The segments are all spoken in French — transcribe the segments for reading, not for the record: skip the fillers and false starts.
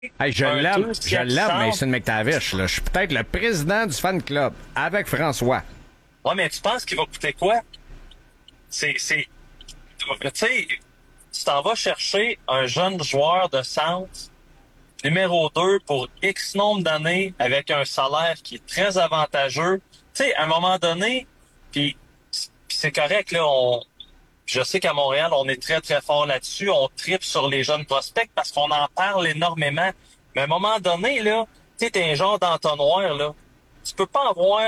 Hey, un je deuxième l'aime, centre. Mason McTavish, là. Je suis peut-être le président du fan club, avec François. Ouais, mais tu penses qu'il va coûter quoi? Tu sais, tu t'en vas chercher un jeune joueur de centre, numéro 2 pour X nombre d'années, avec un salaire qui est très avantageux. Tu sais, à un moment donné, puis c'est correct, là, je sais qu'à Montréal, on est très, très fort là-dessus. On tripe sur les jeunes prospects parce qu'on en parle énormément. Mais à un moment donné, là, tu sais, t'es un genre d'entonnoir, là. Tu peux pas avoir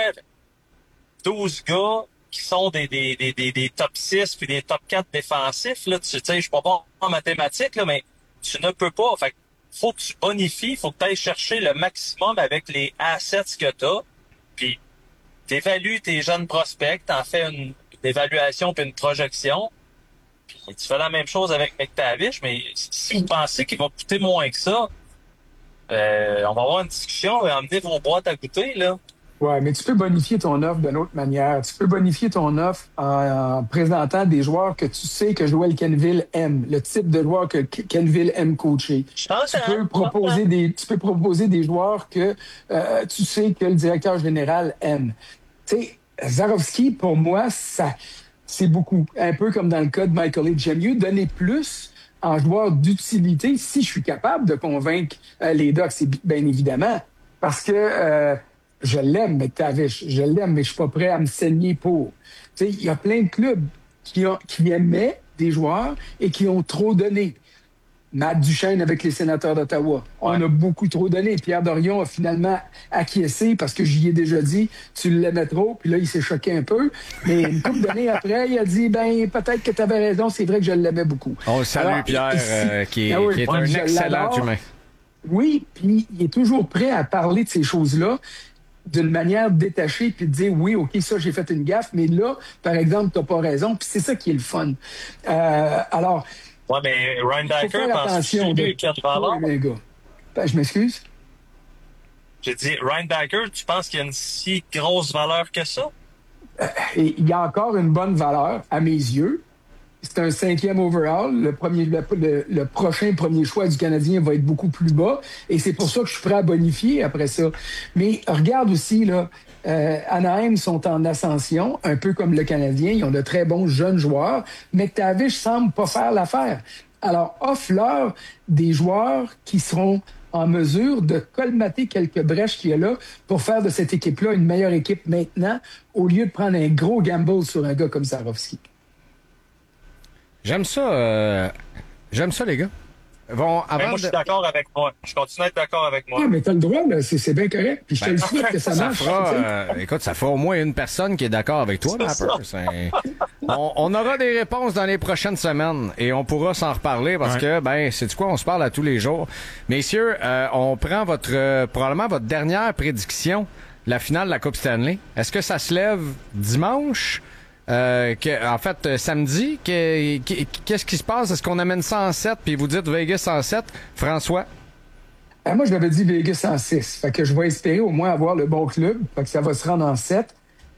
12 gars qui sont des top 6 puis des top 4 défensifs, là. Tu sais, je suis pas bon en mathématiques, là, mais tu ne peux pas. Fait que faut que tu bonifies, faut que tu ailles chercher le maximum avec les assets que t'as. Puis t'évalues tes jeunes prospects, t'en fais une évaluation puis une projection. Puis tu fais la même chose avec McTavish, mais si vous pensez qu'il va coûter moins que ça, on va avoir une discussion et emmener vos boîtes à goûter, là. Ouais, mais tu peux bonifier ton offre d'une autre manière. Tu peux bonifier ton offre en présentant des joueurs que tu sais que Joel Kenville aime, le type de joueur que Kenville aime coacher. Je t'entends, je Proposer t'entends. tu peux proposer des joueurs que tu sais que le directeur général aime. Tu sais, Zarovski, pour moi, c'est beaucoup. Un peu comme dans le cas de Michael Leach. J'aime mieux donner plus en joueur d'utilité si je suis capable de convaincre les Ducks, bien évidemment. Parce que je l'aime, McTavish. Je l'aime, mais je suis pas prêt à me saigner pour. Tu sais, il y a plein de clubs qui aimaient des joueurs et qui ont trop donné. Matt Duchesne avec les sénateurs d'Ottawa. On Ouais. a beaucoup trop donné. Pierre Dorion a finalement acquiescé parce que j'y ai déjà dit, tu l'aimais trop. Puis là, il s'est choqué un peu. Mais une couple d'années après, il a dit, ben peut-être que tu avais raison. C'est vrai que je l'aimais beaucoup. On le salue, Alors, Pierre, ah oui, qui est moi, un je excellent l'adore. humain. Oui, puis il est toujours prêt à parler de ces choses-là d'une manière détachée, puis de dire, oui, OK, ça, j'ai fait une gaffe, mais là, par exemple, t'as pas raison, puis c'est ça qui est le fun. Alors, Ouais, mais Ryan il faut Dyker, faire penses-tu attention lui de qu'il a de toi, valeur? les gars. Ben, je m'excuse. J'ai dit, Ryan Dyker, tu penses qu'il y a une si grosse valeur que ça? Et il y a encore une bonne valeur, à mes yeux. C'est un 5e overall. Le prochain premier choix du Canadien va être beaucoup plus bas. Et c'est pour ça que je suis prêt à bonifier après ça. Mais regarde aussi, là, Anaheim sont en ascension, un peu comme le Canadien. Ils ont de très bons jeunes joueurs. Mais McTavish semble pas faire l'affaire. Alors, offre-leur des joueurs qui seront en mesure de colmater quelques brèches qu'il y a là pour faire de cette équipe-là une meilleure équipe maintenant, au lieu de prendre un gros gamble sur un gars comme Zarovski. J'aime ça, les gars. Bon, Ben, avant moi, je de... suis d'accord avec moi. Je continue à être d'accord avec moi. Oui, mais t'as le droit, là. C'est bien correct. Puis je te le souhaite que ça Ça marche. fera, Tu sais. écoute, ça fera au moins une personne qui est d'accord avec toi, C'est ça. Mapper. On aura des réponses dans les prochaines semaines et on pourra s'en reparler parce que, ben, c'est quoi, on se parle à tous les jours. Messieurs, on prend probablement votre dernière prédiction, la finale de la Coupe Stanley. Est-ce que ça se lève dimanche? En fait, samedi, qu'est-ce qui se passe? Est-ce qu'on amène ça en 7 puis vous dites Vegas en 7? François? Moi, je l'avais dit Vegas en 6. Fait que je vais espérer au moins avoir le bon club. Fait que ça va se rendre en 7.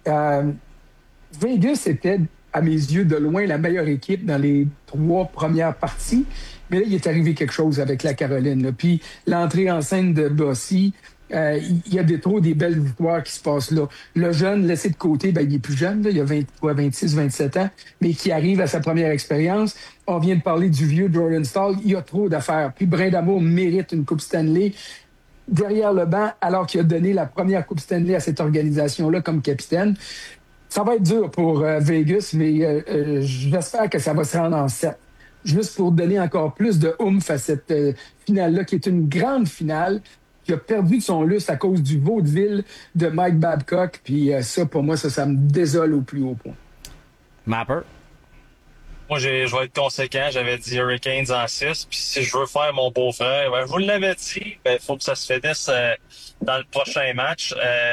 Vegas était, à mes yeux, de loin la meilleure équipe dans les 3 premières parties. Mais là, il est arrivé quelque chose avec la Caroline, là. Puis l'entrée en scène de Bossy, il y a des belles victoires qui se passent là. Le jeune, laissé de côté, ben, il est plus jeune, là, il a 26, 27 ans, mais qui arrive à sa première expérience. On vient de parler du vieux Jordan Stahl. Il y a trop d'affaires. Puis Brindamour mérite une Coupe Stanley derrière le banc, alors qu'il a donné la première Coupe Stanley à cette organisation-là comme capitaine. Ça va être dur pour Vegas, mais j'espère que ça va se rendre en 7. Juste pour donner encore plus de oomph à cette finale-là, qui est une grande finale, qui a perdu de son lustre à cause du vaudeville de Mike Babcock. Puis ça, pour moi, ça me désole au plus haut point. Mapper? Moi, je vais être conséquent. J'avais dit Hurricanes en 6. Puis si je veux faire mon beau-frère, ben, je vous l'avais dit, ben, faut que ça se finisse dans le prochain match.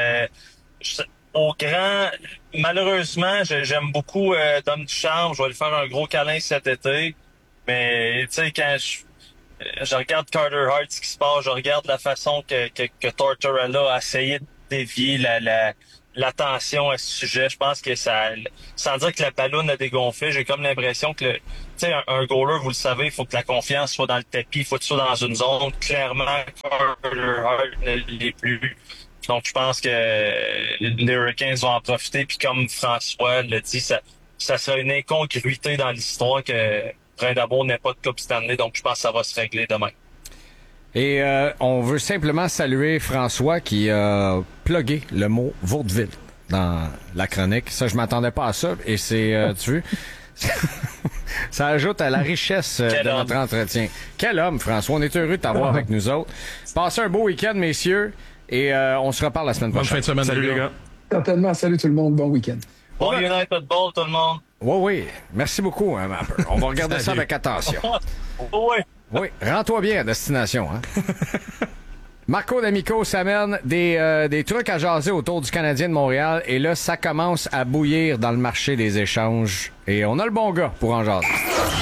Au grand, malheureusement, j'aime beaucoup Dom Ducharme. Je vais lui faire un gros câlin cet été. Mais, tu sais, quand je regarde Carter Hart, ce qui se passe, je regarde la façon que Tortorella a essayé de dévier l'attention à ce sujet. Je pense que ça, sans dire que la ballonne a dégonflé, j'ai comme l'impression que un goaler, vous le savez, il faut que la confiance soit dans le tapis, il faut que tu sois dans une zone. Clairement, Carter Hart ne l'est plus. Donc, je pense que les Hurricanes vont en profiter. Puis comme François le dit, ça serait une incongruité dans l'histoire que Brind'Amour n'ait pas de Coupe Stanley. Donc, je pense que ça va se régler demain. Et on veut simplement saluer François qui a plugué le mot vaudeville dans la chronique. Ça, je m'attendais pas à ça. Et c'est, tu vois, ça ajoute à la richesse de notre entretien. Quel homme, François. On est heureux de t'avoir avec nous autres. Passez un beau week-end, messieurs. Et on se reparle la semaine prochaine. Bonne fin de semaine, salut les gars. Certainement. Salut tout le monde. Bon week-end. Bon United Ball, tout le monde. Oui. Merci beaucoup, hein, Mapper. On va regarder ça avec attention. Oui, rends-toi bien à destination. Hein? Marco D'Amico s'amène des trucs à jaser autour du Canadien de Montréal. Et là, ça commence à bouillir dans le marché des échanges. Et on a le bon gars pour en jaser.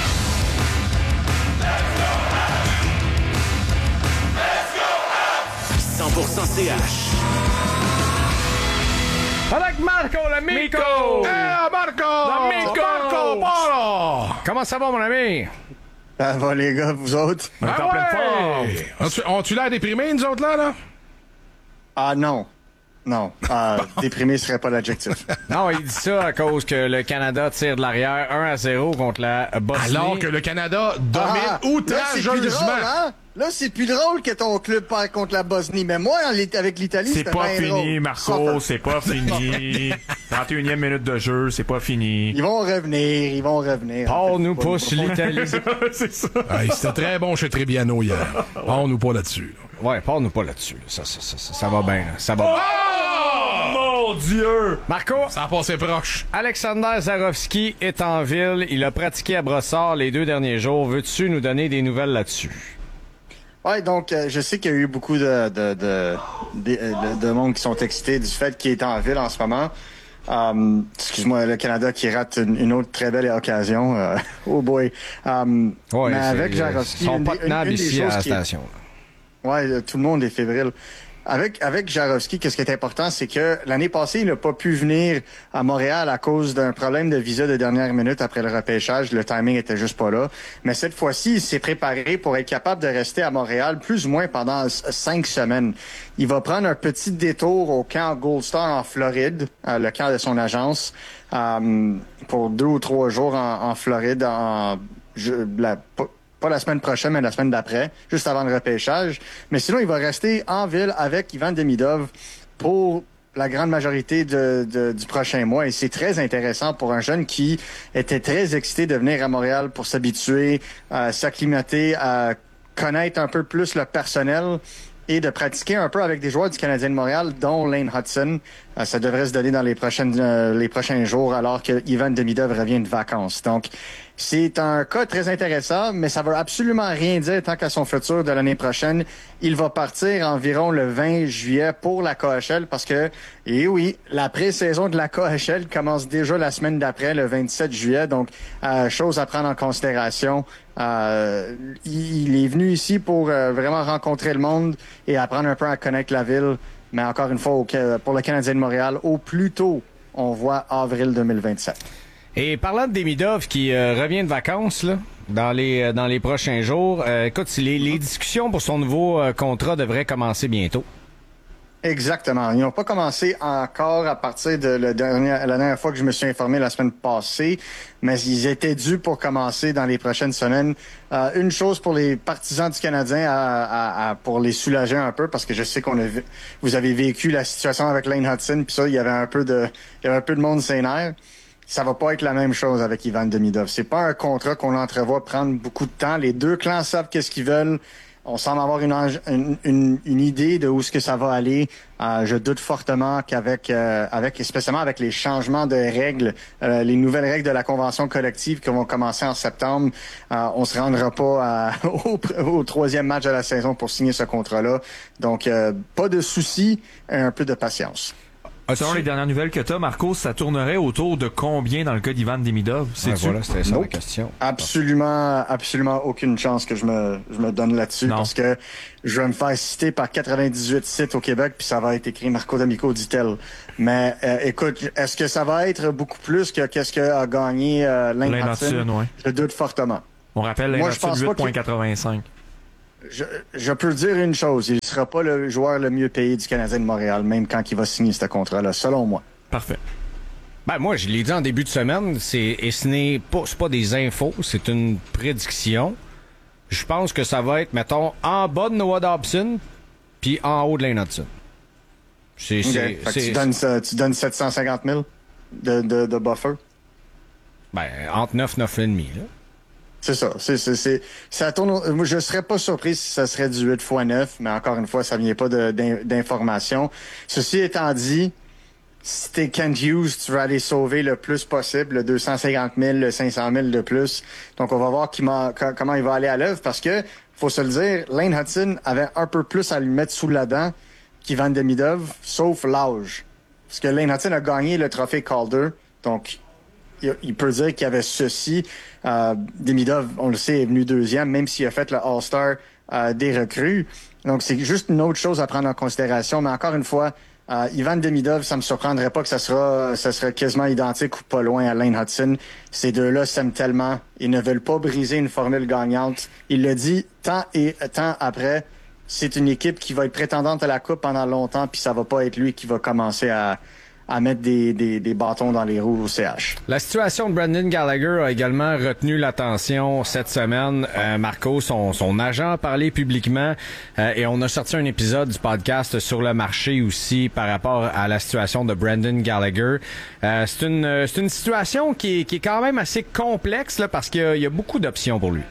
100% CH. Avec Marco D'Amico! Marco! Marco! Comment ça va, mon ami? Ça va, les gars, vous autres? On est en pleine forme. Ont-tu l'air déprimés, nous autres, là? Ah, non. Non. Déprimé serait pas l'adjectif. Non, il dit ça à cause que le Canada tire de l'arrière 1-0 contre la Bosnie. Alors que le Canada domine outrageusement. Là, c'est plus drôle que ton club perd contre la Bosnie. Mais moi, avec l'Italie, c'est pas fini, drôle. Marco, c'est pas fini. 31e minute de jeu, c'est pas fini. Ils vont revenir. Paul nous pousse l'Italie. C'est ça. Hey, c'était très bon chez Trebbiano hier. Parle-nous pas là-dessus. Là. Ouais, parle-nous pas là-dessus. Ça va bien. Ça va bien. Mon Dieu! Marco! Ça a passé proche. Alexander Zarovski est en ville. Il a pratiqué à Brossard les 2 derniers jours. Veux-tu nous donner des nouvelles là-dessus? Ouais, donc je sais qu'il y a eu beaucoup de monde qui sont excités du fait qu'il est en ville en ce moment. Excuse-moi, le Canada qui rate une autre très belle occasion. Oh boy. Ouais, mais avec Zarovski, ils sont pas tenables ici à la station. Ouais, tout le monde est fébrile. Avec Zarovski, qu'est-ce qui est important, c'est que l'année passée, il n'a pas pu venir à Montréal à cause d'un problème de visa de dernière minute après le repêchage. Le timing était juste pas là. Mais cette fois-ci, il s'est préparé pour être capable de rester à Montréal plus ou moins pendant 5 semaines. Il va prendre un petit détour au camp Gold Star en Floride, le camp de son agence, pour 2 ou 3 jours en Floride, pas la semaine prochaine, mais la semaine d'après, juste avant le repêchage. Mais sinon, il va rester en ville avec Ivan Demidov pour la grande majorité du prochain mois. Et c'est très intéressant pour un jeune qui était très excité de venir à Montréal pour s'habituer, s'acclimater, à connaître un peu plus le personnel et de pratiquer un peu avec des joueurs du Canadien de Montréal, dont Lane Hudson. Ça devrait se donner dans les prochains jours, alors que Ivan Demidov revient de vacances. Donc, c'est un cas très intéressant, mais ça veut absolument rien dire tant qu'à son futur de l'année prochaine. Il va partir environ le 20 juillet pour la KHL parce que, et oui, la pré-saison de la KHL commence déjà la semaine d'après, le 27 juillet. Donc, chose à prendre en considération. Il est venu ici pour vraiment rencontrer le monde et apprendre un peu à connaître la ville. Mais encore une fois, pour le Canadien de Montréal, au plus tôt, on voit avril 2027. Et parlant de Demidov qui revient de vacances là, dans les prochains jours, écoute, les discussions pour son nouveau contrat devraient commencer bientôt. Exactement. Ils n'ont pas commencé encore à partir de la dernière fois que je me suis informé la semaine passée, mais ils étaient dus pour commencer dans les prochaines semaines. Une chose pour les partisans du Canadien, pour les soulager un peu, parce que je sais vous avez vécu la situation avec Lane Hudson, puis ça, il y avait un peu de monde sénère. Ça va pas être la même chose avec Ivan Demidov. C'est pas un contrat qu'on entrevoit prendre beaucoup de temps. Les deux clans savent qu'est-ce qu'ils veulent. On semble avoir une idée de où ce que ça va aller. Je doute fortement qu'avec spécialement avec les changements de règles, les nouvelles règles de la convention collective qui vont commencer en septembre, on se rendra pas au 3e match de la saison pour signer ce contrat-là. Donc, pas de soucis, un peu de patience. Selon les dernières nouvelles que tu as, Marco, ça tournerait autour de combien dans le cas d'Ivan Demidov? Voilà, c'était ça la question. Absolument aucune chance que je me donne là-dessus parce que je vais me faire citer par 98 sites au Québec puis ça va être écrit Marco D'Amico dit-elle. Mais écoute, est-ce que ça va être beaucoup plus que qu'est-ce qu'a gagné Lane Hutson? Ouais. Je doute fortement. On rappelle Lane Hutson 8,85. Je peux dire une chose, il ne sera pas le joueur le mieux payé du Canadien de Montréal, même quand il va signer ce contrat-là, selon moi. Parfait. Ben moi, je l'ai dit en début de semaine, ce n'est pas des infos, c'est une prédiction. Je pense que ça va être, mettons, en bas de Noah Dobson, puis en haut de Lane Hutson. Tu donnes 750 000 de buffer? Ben, entre 9,5, là. C'est ça. Ça tourne. Moi, je serais pas surpris si ça serait du 8 x 9, mais encore une fois, ça vient pas d'informations. Ceci étant dit, si t'es Kent Hughes, tu veux aller sauver le plus possible, le 250 000, le 500 000 de plus. Donc, on va voir comment il va aller à l'œuvre parce que, faut se le dire, Lane Hutson avait un peu plus à lui mettre sous la dent qu'Ivan Demidov, sauf l'âge. Parce que Lane Hutson a gagné le trophée Calder, donc il peut dire qu'il y avait ceci. Demidov, on le sait, est venu deuxième, même s'il a fait le All-Star des recrues. Donc, c'est juste une autre chose à prendre en considération. Mais encore une fois, Ivan Demidov, ça me surprendrait pas que ça sera quasiment identique ou pas loin à Lane Hutson. Ces deux-là s'aiment tellement. Ils ne veulent pas briser une formule gagnante. Il le dit temps et temps après. C'est une équipe qui va être prétendante à la Coupe pendant longtemps, puis ça va pas être lui qui va commencer à mettre des bâtons dans les roues au CH. La situation de Brendan Gallagher a également retenu l'attention cette semaine. Marco, son agent a parlé publiquement et on a sorti un épisode du podcast sur le marché aussi par rapport à la situation de Brendan Gallagher. C'est une situation qui est quand même assez complexe là, parce qu'il y a beaucoup d'options pour lui.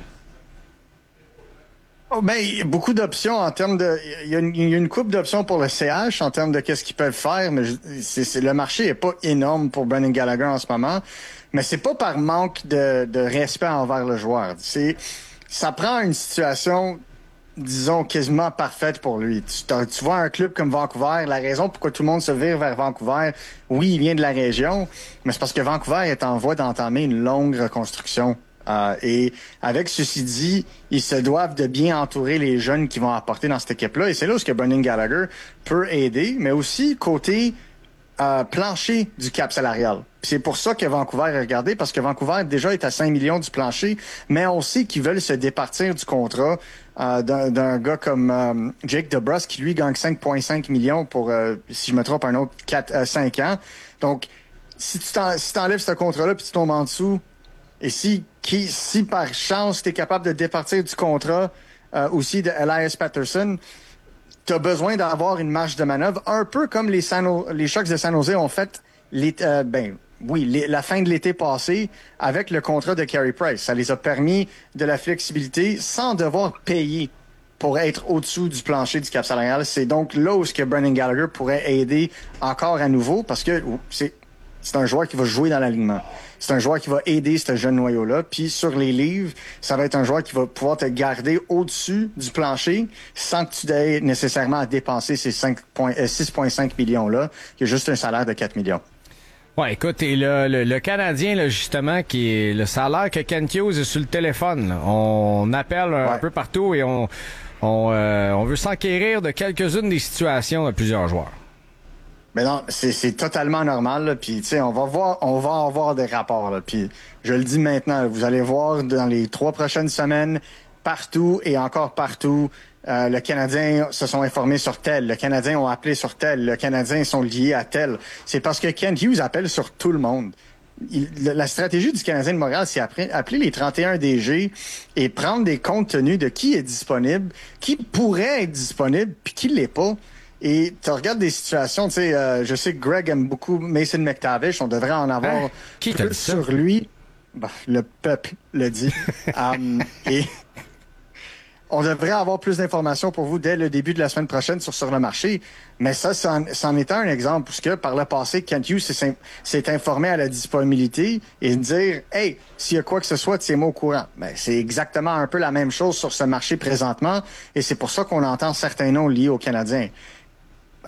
Oh, ben, il y a beaucoup d'options en termes de. Il y a une couple d'options pour le CH en termes de qu'est-ce qu'ils peuvent faire, mais le marché est pas énorme pour Brendan Gallagher en ce moment. Mais c'est pas par manque de respect envers le joueur. Ça prend une situation, disons, quasiment parfaite pour lui. Tu vois un club comme Vancouver, la raison pourquoi tout le monde se vire vers Vancouver, oui, il vient de la région, mais c'est parce que Vancouver est en voie d'entamer une longue reconstruction. Et avec ceci dit, ils se doivent de bien entourer les jeunes qui vont apporter dans cette équipe-là. Et c'est là où ce que Brendan Gallagher peut aider, mais aussi côté plancher du cap salarial. C'est pour ça que Vancouver est regardé, parce que Vancouver déjà est à 5 millions du plancher, mais on sait qu'ils veulent se départir du contrat d'un gars comme Jake DeBrusk, qui lui gagne 5,5 millions pour, si je me trompe, un autre 5 ans. Donc, si t'enlèves ce contrat-là puis tu tombes en dessous, et si par chance tu es capable de départir du contrat aussi de Elias Patterson, tu as besoin d'avoir une marge de manœuvre, un peu comme les Sharks de San Jose ont fait la fin de l'été passé avec le contrat de Carey Price. Ça les a permis de la flexibilité sans devoir payer pour être au-dessous du plancher du cap salarial. C'est donc là où ce que Brendan Gallagher pourrait aider encore à nouveau, parce que c'est un joueur qui va jouer dans l'alignement. C'est un joueur qui va aider ce jeune noyau-là. Puis sur les livres, ça va être un joueur qui va pouvoir te garder au-dessus du plancher sans que tu aies nécessairement à dépenser ces 6,5 millions-là, qui est juste un salaire de 4 millions. Ouais, écoute, et le Canadien, là, justement, qui est le salaire que Kent Hughes est sur le téléphone. Là. On appelle un peu partout et on veut s'enquérir de quelques-unes des situations de plusieurs joueurs. Mais non, c'est totalement normal. Là. Puis, tu sais, on va avoir des rapports. Là. Puis, je le dis maintenant, vous allez voir dans les 3 prochaines semaines, partout et encore partout, le Canadien se sont informés sur tel, le Canadien ont appelé sur tel, le Canadien sont liés à tel. C'est parce que Kent Hughes appelle sur tout le monde. La stratégie du Canadien de Montréal, c'est appeler les 31 DG et prendre des comptes tenus de qui est disponible, qui pourrait être disponible, puis qui l'est pas. Et tu regardes des situations, tu sais, je sais que Greg aime beaucoup Mason McTavish, on devrait en avoir qui plus sur lui. Ben, le peuple le dit. Et on devrait avoir plus d'informations pour vous dès le début de la semaine prochaine sur le marché. Mais ça, c'en est un exemple, puisque par le passé, Kent Hughes s'est informé à la disponibilité et dire « Hey, s'il y a quoi que ce soit, tiens-moi au courant. » Ben, c'est exactement un peu la même chose sur ce marché présentement, et c'est pour ça qu'on entend certains noms liés aux Canadiens.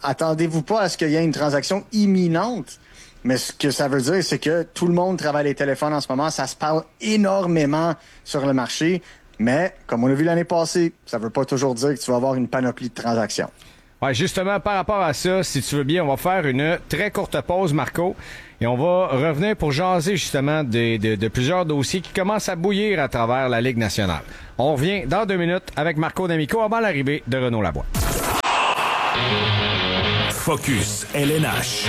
attendez-vous pas à ce qu'il y ait une transaction imminente. Mais ce que ça veut dire, c'est que tout le monde travaille les téléphones en ce moment. Ça se parle énormément sur le marché. Mais, comme on l'a vu l'année passée, ça veut pas toujours dire que tu vas avoir une panoplie de transactions. Ouais, justement, par rapport à ça, si tu veux bien, on va faire une très courte pause, Marco, et on va revenir pour jaser justement de plusieurs dossiers qui commencent à bouillir à travers la Ligue nationale. On revient dans 2 minutes avec Marco D'Amico avant l'arrivée de Renaud Lavoie. Focus LNH.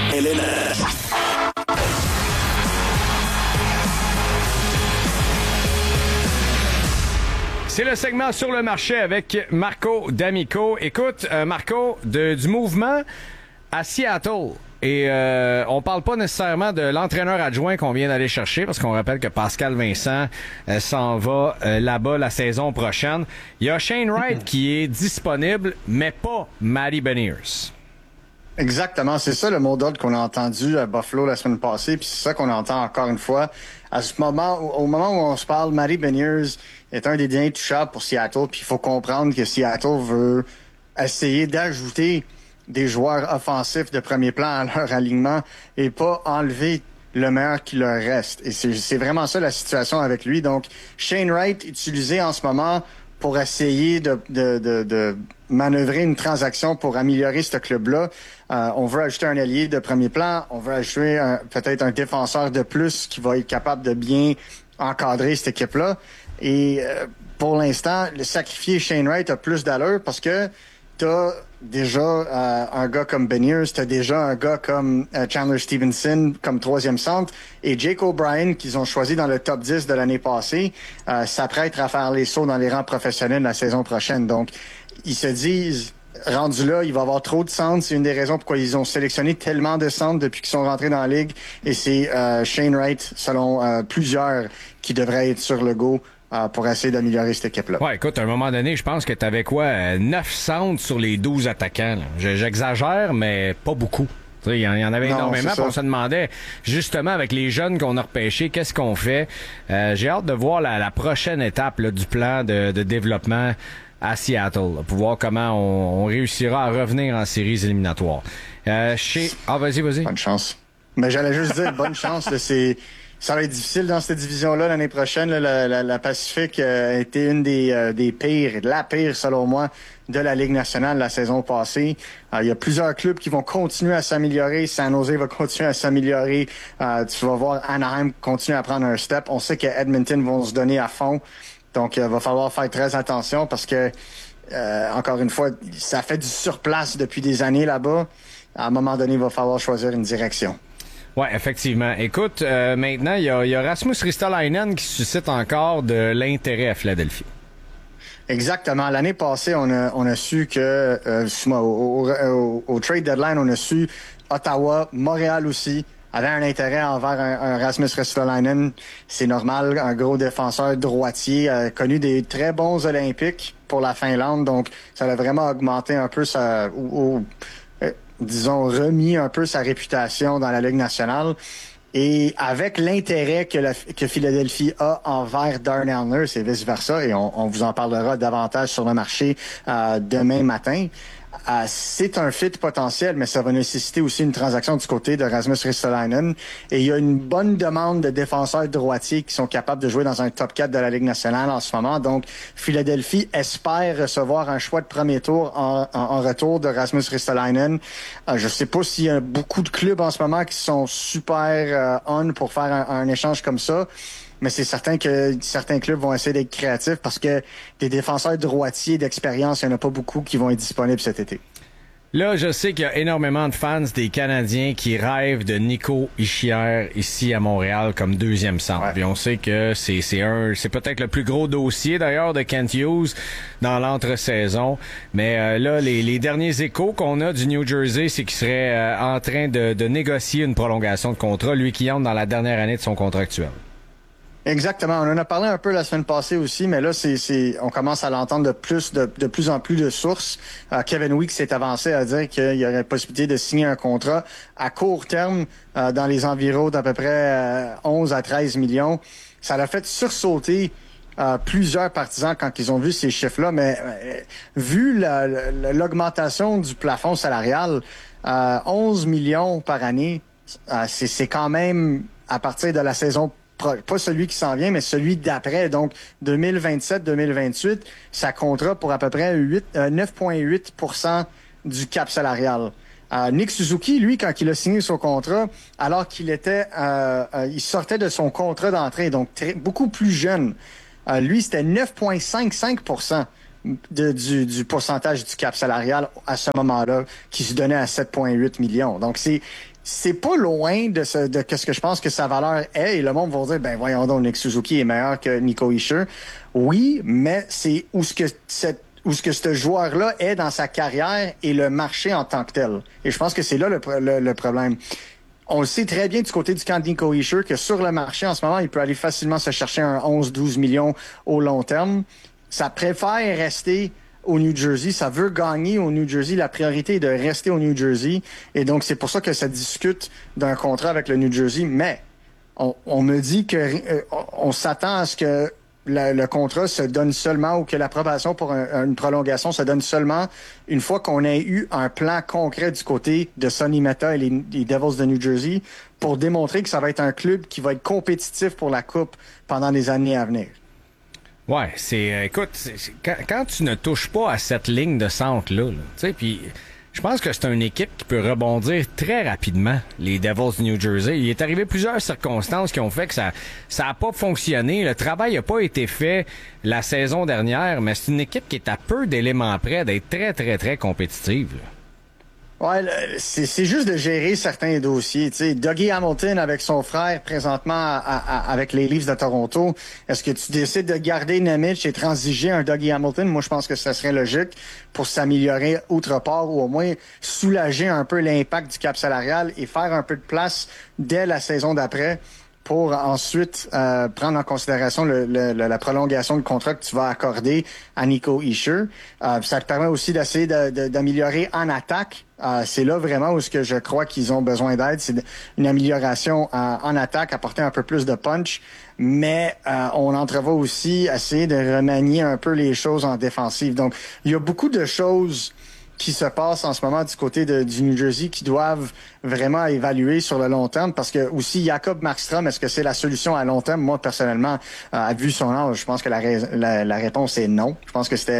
C'est le segment sur le marché avec Marco D'Amico. Écoute, Marco, du mouvement à Seattle. Et on parle pas nécessairement de l'entraîneur adjoint qu'on vient d'aller chercher, parce qu'on rappelle que Pascal Vincent s'en va là-bas la saison prochaine. Il y a Shane Wright qui est disponible, mais pas Matty Beniers. Exactement, c'est ça le mot d'ordre qu'on a entendu à Buffalo la semaine passée, puis c'est ça qu'on entend encore une fois. Au moment où on se parle, Matty Beniers est un des derniers touchables pour Seattle, puis il faut comprendre que Seattle veut essayer d'ajouter des joueurs offensifs de premier plan à leur alignement et pas enlever le meilleur qui leur reste. Et c'est vraiment ça la situation avec lui. Donc, Shane Wright utilisé en ce moment pour essayer de manœuvrer une transaction pour améliorer ce club-là. On veut ajouter un allié de premier plan. On veut ajouter peut-être un défenseur de plus qui va être capable de bien encadrer cette équipe-là. Et pour l'instant, le sacrifier Shane Wright a plus d'allure parce que t'as déjà un gars comme Beniers, t'as déjà un gars comme Chandler Stevenson comme troisième centre, et Jake O'Brien, qu'ils ont choisi dans le top 10 de l'année passée, s'apprête à faire les sauts dans les rangs professionnels la saison prochaine. Donc, ils se disent, rendu là, il va y avoir trop de centres. C'est une des raisons pourquoi ils ont sélectionné tellement de centres depuis qu'ils sont rentrés dans la Ligue. Et c'est Shane Wright, selon plusieurs, qui devrait être sur le go pour essayer d'améliorer cette équipe-là. Ouais, écoute, à un moment donné, je pense que tu avais 9 centres sur les 12 attaquants. Là. J'exagère, mais pas beaucoup. Il y en avait énormément. On se demandait, justement, avec les jeunes qu'on a repêchés, qu'est-ce qu'on fait? J'ai hâte de voir la prochaine étape là, du plan de développement à Seattle, là, pour voir comment on réussira à revenir en séries éliminatoires. Vas-y. Bonne chance. Mais j'allais juste dire, bonne chance. Là, ça va être difficile dans cette division-là l'année prochaine. Là, la Pacifique a été une des pires, la pire selon moi, de la Ligue nationale la saison passée. Il y a plusieurs clubs qui vont continuer à s'améliorer. San Jose va continuer à s'améliorer. Tu vas voir Anaheim continuer à prendre un step. On sait que Edmonton vont se donner à fond. Donc, il va falloir faire très attention parce que, encore une fois, ça fait du surplace depuis des années là-bas. À un moment donné, il va falloir choisir une direction. Ouais, effectivement. Écoute, maintenant, il y a Rasmus Ristolainen qui suscite encore de l'intérêt à Philadelphie. Exactement. L'année passée, on a su que au trade deadline, on a su Ottawa, Montréal aussi avait un intérêt envers un Rasmus Ristolainen. C'est normal, un gros défenseur droitier, connu des très bons Olympiques pour la Finlande. Donc, ça a vraiment augmenté un peu disons, remis un peu sa réputation dans la Ligue nationale. Et avec l'intérêt que Philadelphie a envers Darnell Nurse et vice-versa, et on vous en parlera davantage sur le marché demain matin, c'est un fit potentiel, mais ça va nécessiter aussi une transaction du côté de Rasmus Ristolainen. Et il y a une bonne demande de défenseurs droitiers qui sont capables de jouer dans un top 4 de la Ligue nationale en ce moment. Donc, Philadelphie espère recevoir un choix de premier tour en retour de Rasmus Ristolainen. Je sais pas s'il y a beaucoup de clubs en ce moment qui sont super on pour faire un échange comme ça. Mais c'est certain que certains clubs vont essayer d'être créatifs parce que des défenseurs droitiers d'expérience, il n'y en a pas beaucoup qui vont être disponibles cet été. Là, je sais qu'il y a énormément de fans des Canadiens qui rêvent de Nico Hischier ici à Montréal comme deuxième centre. Ouais. Puis on sait que c'est peut-être le plus gros dossier d'ailleurs de Kent Hughes dans l'entre-saison. Mais là, les derniers échos qu'on a du New Jersey, c'est qu'il serait en train de négocier une prolongation de contrat, lui qui entre dans la dernière année de son contrat actuel. Exactement. On en a parlé un peu la semaine passée aussi, mais là, on commence à l'entendre de plus en plus de sources. Kevin Weeks s'est avancé à dire qu'il y aurait la possibilité de signer un contrat à court terme dans les environs d'à peu près 11 à 13 millions. Ça l'a fait sursauter plusieurs partisans quand ils ont vu ces chiffres-là, mais vu l'augmentation du plafond salarial, 11 millions par année, c'est quand même à partir de la saison, pas celui qui s'en vient, mais celui d'après. Donc, 2027-2028, ça comptera pour à peu près 9,8% du cap salarial. Nick Suzuki, lui, quand il a signé son contrat, alors qu'il était, il sortait de son contrat d'entrée, donc beaucoup plus jeune. Lui, c'était 9,55% du pourcentage du cap salarial à ce moment-là, qui se donnait à 7,8 millions. Donc, c'est pas loin de ce que je pense que sa valeur est. Et le monde va dire, ben voyons donc, Nick Suzuki est meilleur que Nico Hischier. Oui, mais c'est où ce que ce joueur-là est dans sa carrière et le marché en tant que tel. Et je pense que c'est là le problème. On le sait très bien du côté du camp de Nico Hischier que sur le marché, en ce moment, il peut aller facilement se chercher un 11-12 millions au long terme. Ça préfère rester au New Jersey. Ça veut gagner au New Jersey. La priorité est de rester au New Jersey. Et donc, c'est pour ça que ça discute d'un contrat avec le New Jersey. Mais on me dit que on s'attend à ce que le contrat se donne seulement ou que l'approbation pour une prolongation se donne seulement une fois qu'on ait eu un plan concret du côté de Sonny Meta et les Devils de New Jersey pour démontrer que ça va être un club qui va être compétitif pour la Coupe pendant les années à venir. Ouais, quand tu ne touches pas à cette ligne de centre-là, tu sais, puis je pense que c'est une équipe qui peut rebondir très rapidement, les Devils de New Jersey. Il est arrivé plusieurs circonstances qui ont fait que ça a pas fonctionné. Le travail n'a pas été fait la saison dernière, mais c'est une équipe qui est à peu d'éléments près d'être très, très, très compétitive, là. Ouais, c'est juste de gérer certains dossiers. Tu sais, Dougie Hamilton avec son frère présentement avec les Leafs de Toronto. Est-ce que tu décides de garder Nemec et transiger un Dougie Hamilton? Moi, je pense que ça serait logique pour s'améliorer outre part ou au moins soulager un peu l'impact du cap salarial et faire un peu de place dès la saison d'après pour ensuite prendre en considération la prolongation de contrat que tu vas accorder à Nico Hischier. Ça te permet aussi d'essayer d'améliorer en attaque. C'est là vraiment où ce que je crois qu'ils ont besoin d'aide. C'est une amélioration en attaque, apporter un peu plus de punch. Mais on entrevoit aussi essayer de remanier un peu les choses en défensive. Donc, il y a beaucoup de choses qui se passent en ce moment du côté du New Jersey qui doivent vraiment évaluer sur le long terme parce que aussi Jacob Markstrom, est-ce que c'est la solution à long terme? Moi, personnellement, vu son âge, je pense que la réponse est non. Je pense que c'était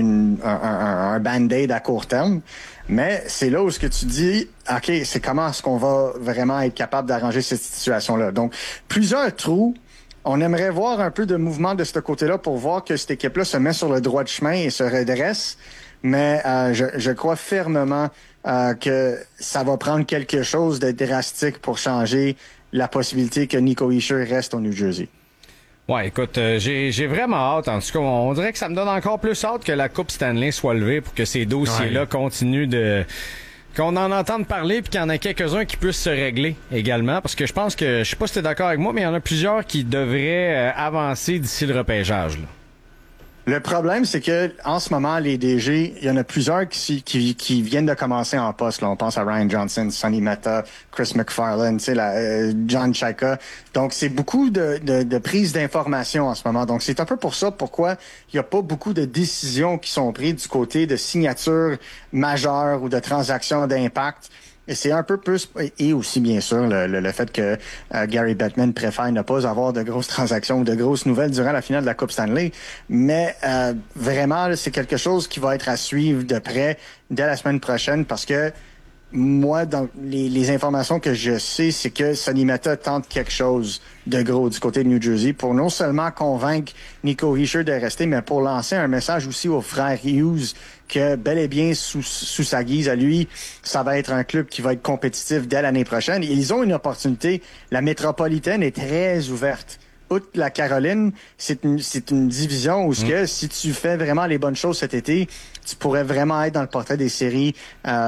un band-aid à court terme. Mais c'est là où ce que tu dis, OK, c'est comment est-ce qu'on va vraiment être capable d'arranger cette situation-là? Donc, plusieurs trous. On aimerait voir un peu de mouvement de ce côté-là pour voir que cette équipe-là se met sur le droit de chemin et se redresse. Mais je crois fermement que ça va prendre quelque chose de drastique pour changer la possibilité que Nico Hischier reste au New Jersey. Ouais, écoute, j'ai vraiment hâte. En tout cas, on dirait que ça me donne encore plus hâte que la Coupe Stanley soit levée pour que ces dossiers-là continuent qu'on en entende parler puis qu'il y en a quelques-uns qui puissent se régler également. Parce que je pense que, je sais pas si t'es d'accord avec moi, mais il y en a plusieurs qui devraient avancer d'ici le repêchage, là. Le problème, c'est que en ce moment, les DG, il y en a plusieurs qui viennent de commencer en poste. Là. On pense à Ryan Johnson, Sonny Meta, Chris McFarland, John Chayka. Donc, c'est beaucoup de prise d'informations en ce moment. Donc, c'est un peu pour ça pourquoi il n'y a pas beaucoup de décisions qui sont prises du côté de signatures majeures ou de transactions d'impact. Et c'est un peu plus, et aussi bien sûr le fait que Gary Bettman préfère ne pas avoir de grosses transactions ou de grosses nouvelles durant la finale de la Coupe Stanley. Mais vraiment, c'est quelque chose qui va être à suivre de près dès la semaine prochaine parce que moi, dans les informations que je sais, c'est que Sonny Meta tente quelque chose de gros du côté de New Jersey pour non seulement convaincre Nico Hischier de rester, mais pour lancer un message aussi aux frères Hughes que bel et bien sous sa guise à lui, ça va être un club qui va être compétitif dès l'année prochaine. Et ils ont une opportunité. La métropolitaine est très ouverte. Outre la Caroline, c'est une division où si tu fais vraiment les bonnes choses cet été, tu pourrais vraiment être dans le portrait des séries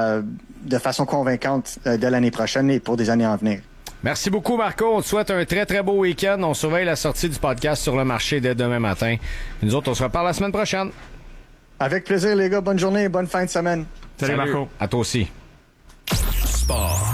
de façon convaincante dès l'année prochaine et pour des années à venir. Merci beaucoup, Marco. On te souhaite un très, très beau week-end. On surveille la sortie du podcast sur le marché dès demain matin. Nous autres, on se reparle la semaine prochaine. Avec plaisir, les gars. Bonne journée et bonne fin de semaine. Salut Marco. À toi aussi. Sport.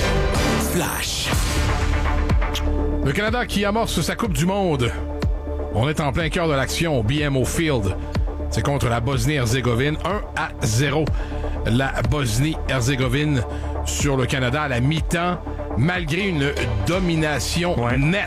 Flash. Le Canada qui amorce sa Coupe du Monde. On est en plein cœur de l'action au BMO Field. C'est contre la Bosnie-Herzégovine. 1-0. La Bosnie-Herzégovine sur le Canada à la mi-temps, malgré une domination nette.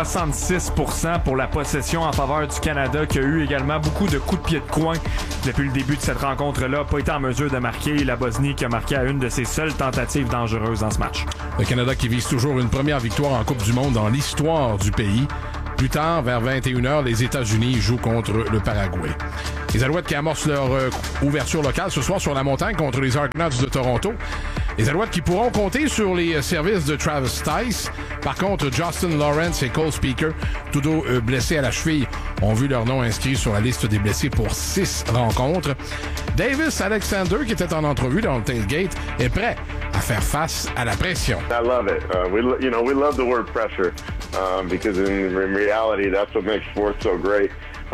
66% pour la possession en faveur du Canada, qui a eu également beaucoup de coups de pied de coin depuis le début de cette rencontre-là. Pas été en mesure de marquer. La Bosnie qui a marqué à une de ses seules tentatives dangereuses dans ce match. Le Canada qui vise toujours une première victoire en Coupe du Monde dans l'histoire du pays. Plus tard, vers 21h, les États-Unis jouent contre le Paraguay. Les Alouettes qui amorcent leur ouverture locale ce soir sur la montagne contre les Argonauts de Toronto. Les Alouettes qui pourront compter sur les services de Travis Tice. Par contre, Justin Lawrence et Cole Speaker, tous deux blessés à la cheville, ont vu leur nom inscrit sur la liste des blessés pour 6 rencontres. Davis Alexander, qui était en entrevue dans le tailgate, est prêt à faire face à la pression. I love it. We love the word pressure because in reality, that's what makes sports so great.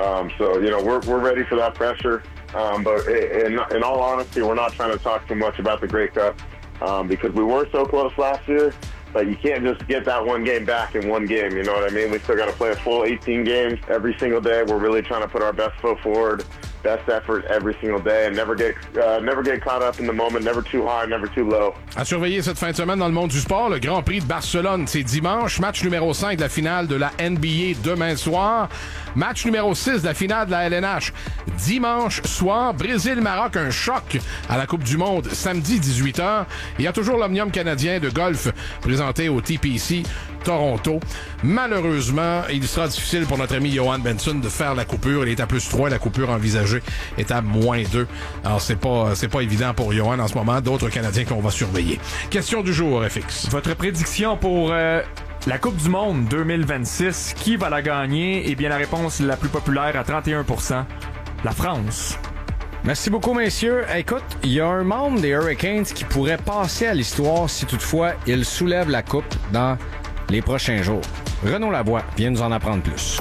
So we're ready for that pressure. But in all honesty, we're not trying to talk too much about the Grey Cup because we were so close last year. But you can't just get that one game back in one game, you know what I mean? We still got to play a full 18 games every single day. We're really trying to put our best foot forward, best effort every single day, and never get caught up in the moment, never too high, never too low. À surveiller cette fin de semaine dans le monde du sport, le Grand Prix de Barcelone, c'est dimanche, match numéro 5 de la finale de la NBA demain soir. Match numéro 6 de la finale de la LNH dimanche soir. Brésil-Maroc, un choc à la Coupe du Monde samedi 18h. Il y a toujours l'Omnium canadien de golf présenté au TPC Toronto. Malheureusement, il sera difficile pour notre ami Johan Benson de faire la coupure. Il est à +3, la coupure envisagée est à -2. Alors c'est pas évident pour Johan en ce moment. D'autres Canadiens qu'on va surveiller. Question du jour, FX. Votre prédiction pour la Coupe du Monde 2026, qui va la gagner? Eh bien, la réponse la plus populaire à 31%, la France. Merci beaucoup, messieurs. Écoute, il y a un membre des Hurricanes qui pourrait passer à l'histoire si toutefois il soulève la coupe dans les prochains jours. Renaud Lavoie vient nous en apprendre plus.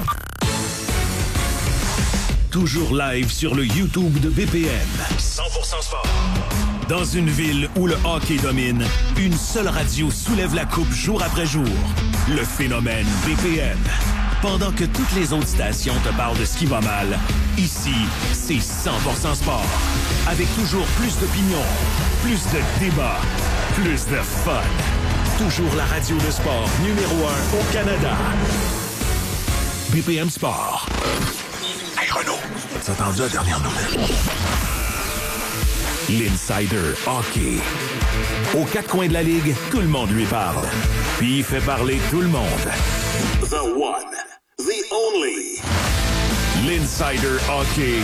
Toujours live sur le YouTube de BPM. 100% sport. Dans une ville où le hockey domine, une seule radio soulève la coupe jour après jour. Le phénomène BPM. Pendant que toutes les autres stations te parlent de ce qui va mal, ici, c'est 100% sport. Avec toujours plus d'opinions, plus de débats, plus de fun. Toujours la radio de sport numéro 1 au Canada. BPM Sport. Hey Renaud, t'as entendu la dernière nouvelle? L'Insider Hockey. Aux quatre coins de la Ligue, tout le monde lui parle. Puis il fait parler tout le monde. The one, the only. L'Insider Hockey.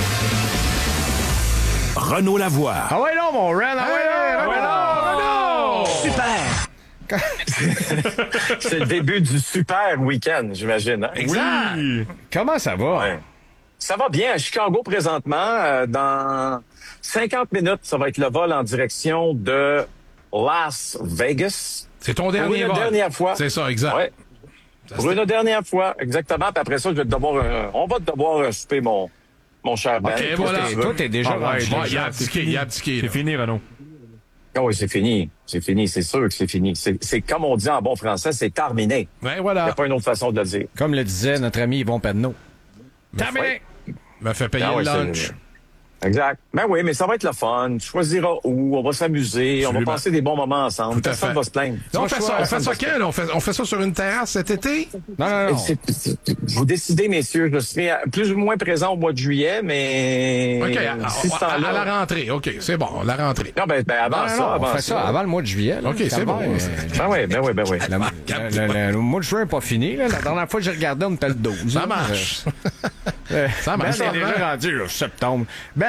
Renaud Lavoie. Ah ouais non, mon Ren! Ah ouais non! Super! C'est le début du super week-end, j'imagine. Hein? Exact! Oui. Comment ça va? Ouais. Ça va bien à Chicago présentement. Dans 50 minutes, ça va être le vol en direction de Las Vegas. C'est ton dernier vol. Pour une dernière fois. C'est ça, exact. Ouais. Pour une dernière fois, exactement. Puis après ça, on va devoir souper mon cher Ben. OK, voilà. Toi, t'es déjà rendu. Il a abdiqué. C'est fini, Renaud. Ah oui, c'est fini. C'est fini. C'est sûr que c'est fini. C'est comme on dit en bon français, c'est terminé. Ben voilà. Il n'y a pas une autre façon de le dire. Comme le disait notre ami Yvon Penneau. Terminé! M'a fait payer le lunch. Exact. Ben oui, mais ça va être le fun. Tu choisiras où, on va s'amuser, on va passer des bons moments ensemble. Personne va se plaindre. On fait ça quand? On fait ça sur une terrasse cet été? Non. Vous décidez, messieurs. Je serai plus ou moins présent au mois de juillet, mais... OK, à la rentrée. OK, c'est bon, la rentrée. Non, avant ça. On fait ça avant le mois de juillet. Là, OK, c'est bon. Ben oui. Le mois de juin n'est pas fini. Là. La dernière fois que j'ai regardé, on était le 12. Ça marche. Ça marche. Ben, on est déjà rendu là, septembre.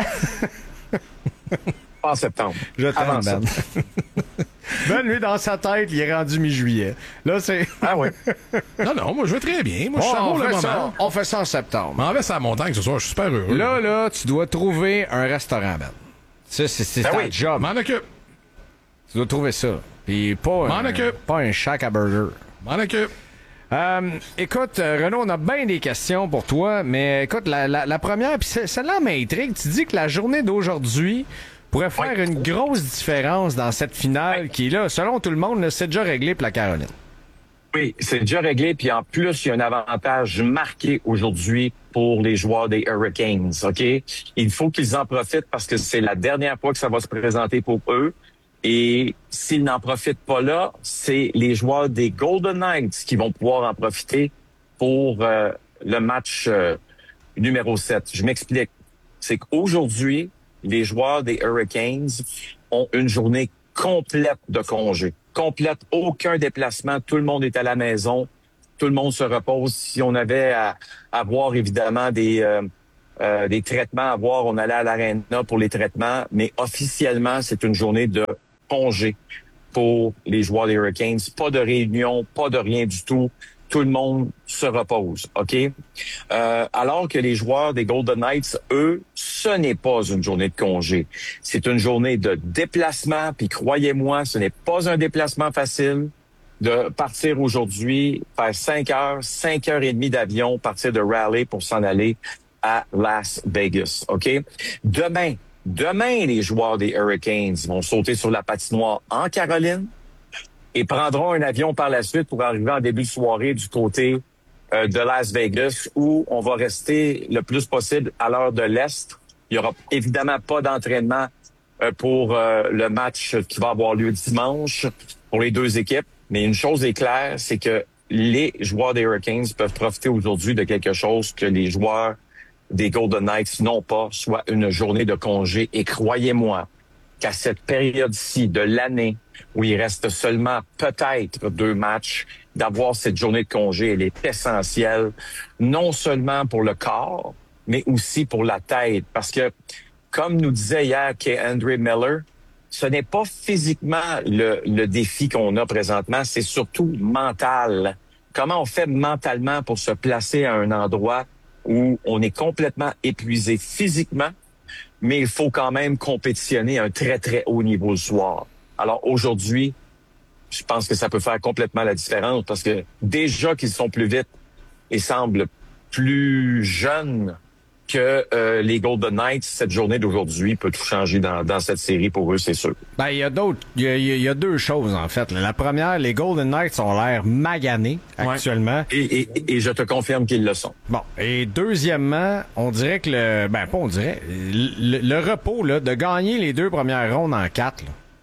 Pas en septembre. Je t'aime, Ben. Ben, lui, dans sa tête, il est rendu mi-juillet. Là, c'est... Ah oui. Non, moi, je vais très bien. Moi, je savoure le moment. On fait ça en septembre. M'en vais sur la montagne ce soir, je suis super heureux. Là, tu dois trouver un restaurant, Ben. Ça, c'est ta job. M'en occupe. Tu dois trouver ça. Puis pas un shack à burger. M'en occupe. Écoute, Renaud, on a bien des questions pour toi, mais écoute, la première, puis celle-là m'intrigue. Tu dis que la journée d'aujourd'hui pourrait faire une grosse différence dans cette finale qui, là, selon tout le monde, c'est déjà réglé pour la Caroline. Oui, c'est déjà réglé. Puis en plus, il y a un avantage marqué aujourd'hui pour les joueurs des Hurricanes. OK? Il faut qu'ils en profitent parce que c'est la dernière fois que ça va se présenter pour eux. Et s'ils n'en profitent pas là, c'est les joueurs des Golden Knights qui vont pouvoir en profiter pour le match numéro 7. Je m'explique. C'est qu'aujourd'hui, les joueurs des Hurricanes ont une journée complète de congé. Complète, aucun déplacement. Tout le monde est à la maison. Tout le monde se repose. Si on avait à avoir évidemment des traitements à voir, on allait à l'aréna pour les traitements. Mais officiellement, c'est une journée de congé pour les joueurs des Hurricanes. Pas de réunion, pas de rien du tout. Tout le monde se repose, OK? Alors que les joueurs des Golden Knights, eux, ce n'est pas une journée de congé. C'est une journée de déplacement, puis croyez-moi, ce n'est pas un déplacement facile de partir aujourd'hui, faire 5 heures et demie d'avion, partir de Raleigh pour s'en aller à Las Vegas, OK? Demain, les joueurs des Hurricanes vont sauter sur la patinoire en Caroline et prendront un avion par la suite pour arriver en début de soirée du côté de Las Vegas, où on va rester le plus possible à l'heure de l'Est. Il y aura évidemment pas d'entraînement pour le match qui va avoir lieu dimanche pour les deux équipes. Mais une chose est claire, c'est que les joueurs des Hurricanes peuvent profiter aujourd'hui de quelque chose que les joueurs des Golden Knights n'ont pas, soit une journée de congé. Et croyez-moi qu'à cette période-ci de l'année, où il reste seulement peut-être 2 matchs, d'avoir cette journée de congé, elle est essentielle, non seulement pour le corps, mais aussi pour la tête. Parce que, comme nous disait hier André Miller, ce n'est pas physiquement le défi qu'on a présentement, c'est surtout mental. Comment on fait mentalement pour se placer à un endroit où on est complètement épuisé physiquement, mais il faut quand même compétitionner à un très, très haut niveau le soir. Alors aujourd'hui, je pense que ça peut faire complètement la différence parce que déjà qu'ils sont plus vite et semblent plus jeunes que les Golden Knights, cette journée d'aujourd'hui peut tout changer dans cette série pour eux, c'est sûr. Ben, il y a deux choses, en fait. La première, les Golden Knights ont l'air maganés actuellement. Et je te confirme qu'ils le sont. Bon. Et deuxièmement, on dirait que le repos, là, de gagner les 2 premières rondes en 4,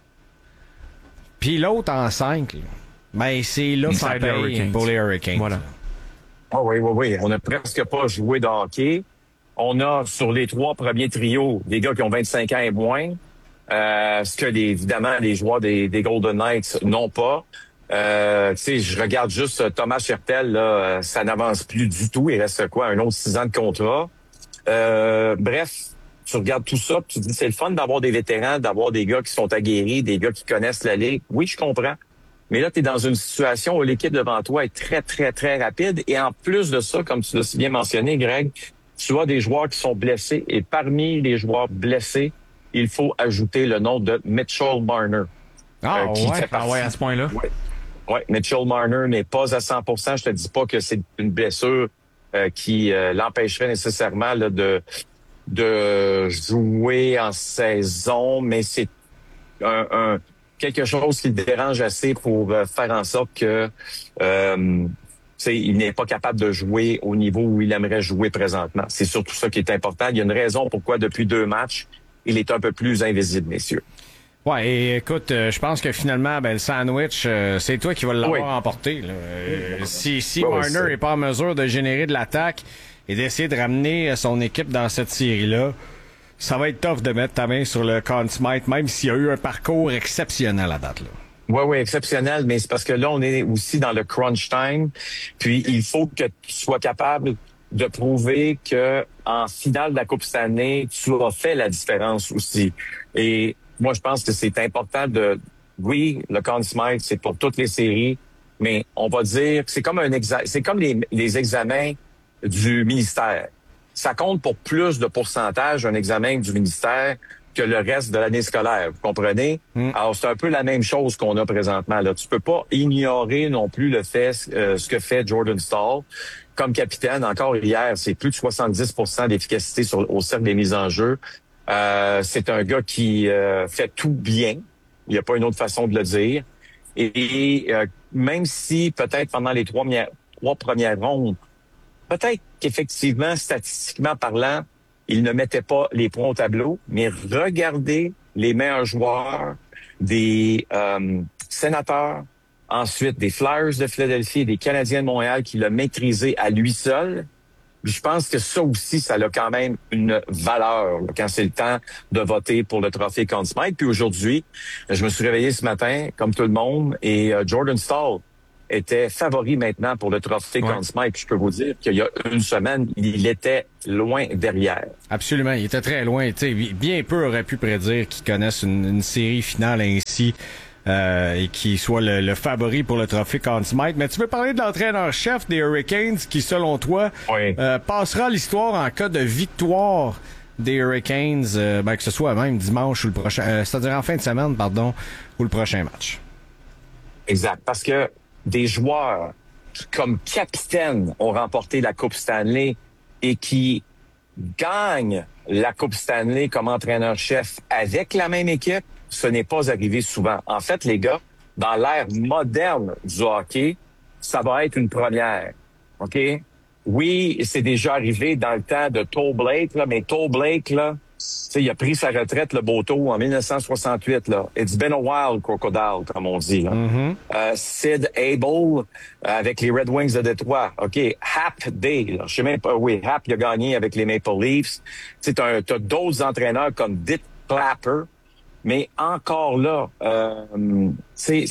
puis l'autre en 5, ben, c'est là que ça paye pour les Hurricanes. Voilà. Oui. On n'a presque pas joué de hockey. On a sur les 3 premiers trios des gars qui ont 25 ans et moins, ce que évidemment les joueurs des Golden Knights n'ont pas. Je regarde juste Thomas Hertel, là, ça n'avance plus du tout. Il reste un autre 6 ans de contrat. Bref, tu regardes tout ça, tu te dis c'est le fun d'avoir des vétérans, d'avoir des gars qui sont aguerris, des gars qui connaissent la ligue. Oui, je comprends. Mais là, tu es dans une situation où l'équipe devant toi est très, très, très rapide. Et en plus de ça, comme tu l'as si bien mentionné, Greg, tu as des joueurs qui sont blessés et parmi les joueurs blessés, il faut ajouter le nom de Mitchell Marner. Qui fait partie. À ce point-là? Oui, Mitchell Marner n'est pas à 100%. Je te dis pas que c'est une blessure qui l'empêcherait nécessairement là, de jouer en saison, mais c'est quelque chose qui le dérange assez pour faire en sorte que il n'est pas capable de jouer au niveau où il aimerait jouer présentement. C'est surtout ça qui est important. Il y a une raison pourquoi depuis 2 matchs, il est un peu plus invisible, messieurs. Ouais, et écoute, je pense que finalement, le sandwich, c'est toi qui vas l'avoir emporté. Là. Si Marner n'est pas en mesure de générer de l'attaque et d'essayer de ramener son équipe dans cette série-là, ça va être tough de mettre ta main sur le Conn Smythe, même s'il y a eu un parcours exceptionnel à date. Là. Oui, exceptionnel, mais c'est parce que là, on est aussi dans le crunch time. Puis, il faut que tu sois capable de prouver que en finale de la Coupe cette année, tu as fait la différence aussi. Et moi, je pense que c'est important oui, le Conn Smythe, c'est pour toutes les séries, mais on va dire que c'est comme c'est comme les examens du ministère. Ça compte pour plus de pourcentage un examen du ministère que le reste de l'année scolaire. Vous comprenez? Alors, c'est un peu la même chose qu'on a présentement. Là, tu peux pas ignorer non plus le fait ce que fait Jordan Staal. Comme capitaine, encore hier, c'est plus de 70% d'efficacité au cercle des mises en jeu. C'est un gars qui fait tout bien. Il n'y a pas une autre façon de le dire. Et même si peut-être pendant les trois premières rondes, peut-être qu'effectivement, statistiquement parlant, il ne mettait pas les points au tableau, mais regardez les meilleurs joueurs des Sénateurs, ensuite des Flyers de Philadelphie et des Canadiens de Montréal qui l'a maîtrisé à lui seul. Je pense que ça aussi, ça a quand même une valeur là, quand c'est le temps de voter pour le trophée Conn Smythe. Puis aujourd'hui, je me suis réveillé ce matin, comme tout le monde, et Jordan Staal était favori maintenant pour le trophée Conn Smythe. Puis je peux vous dire qu'il y a une semaine, il était loin derrière. Absolument, il était très loin. Bien peu aurait pu prédire qu'ils connaissent une série finale ainsi. Et qui soit le favori pour le trophée Conn Smythe. Mais tu veux parler de l'entraîneur-chef des Hurricanes qui, selon toi, passera l'histoire en cas de victoire des Hurricanes, que ce soit même dimanche ou le prochain, c'est-à-dire en fin de semaine, ou le prochain match. Exact, parce que des joueurs qui, comme capitaine, ont remporté la Coupe Stanley et qui gagnent la Coupe Stanley comme entraîneur-chef avec la même équipe, ce n'est pas arrivé souvent. En fait, les gars, dans l'ère moderne du hockey, ça va être une première. OK? Oui, c'est déjà arrivé dans le temps de Toe Blake, là, mais Toe Blake, là, il a pris sa retraite, le Boto, en 1968. Là. It's been a while, Crocodile, comme on dit. Là. Sid Abel avec les Red Wings de Détroit. OK, Hap Day. Là. Je sais même pas. Oui, Hap, il a gagné avec les Maple Leafs. T'as d'autres entraîneurs comme Dick Clapper. Mais encore là, ce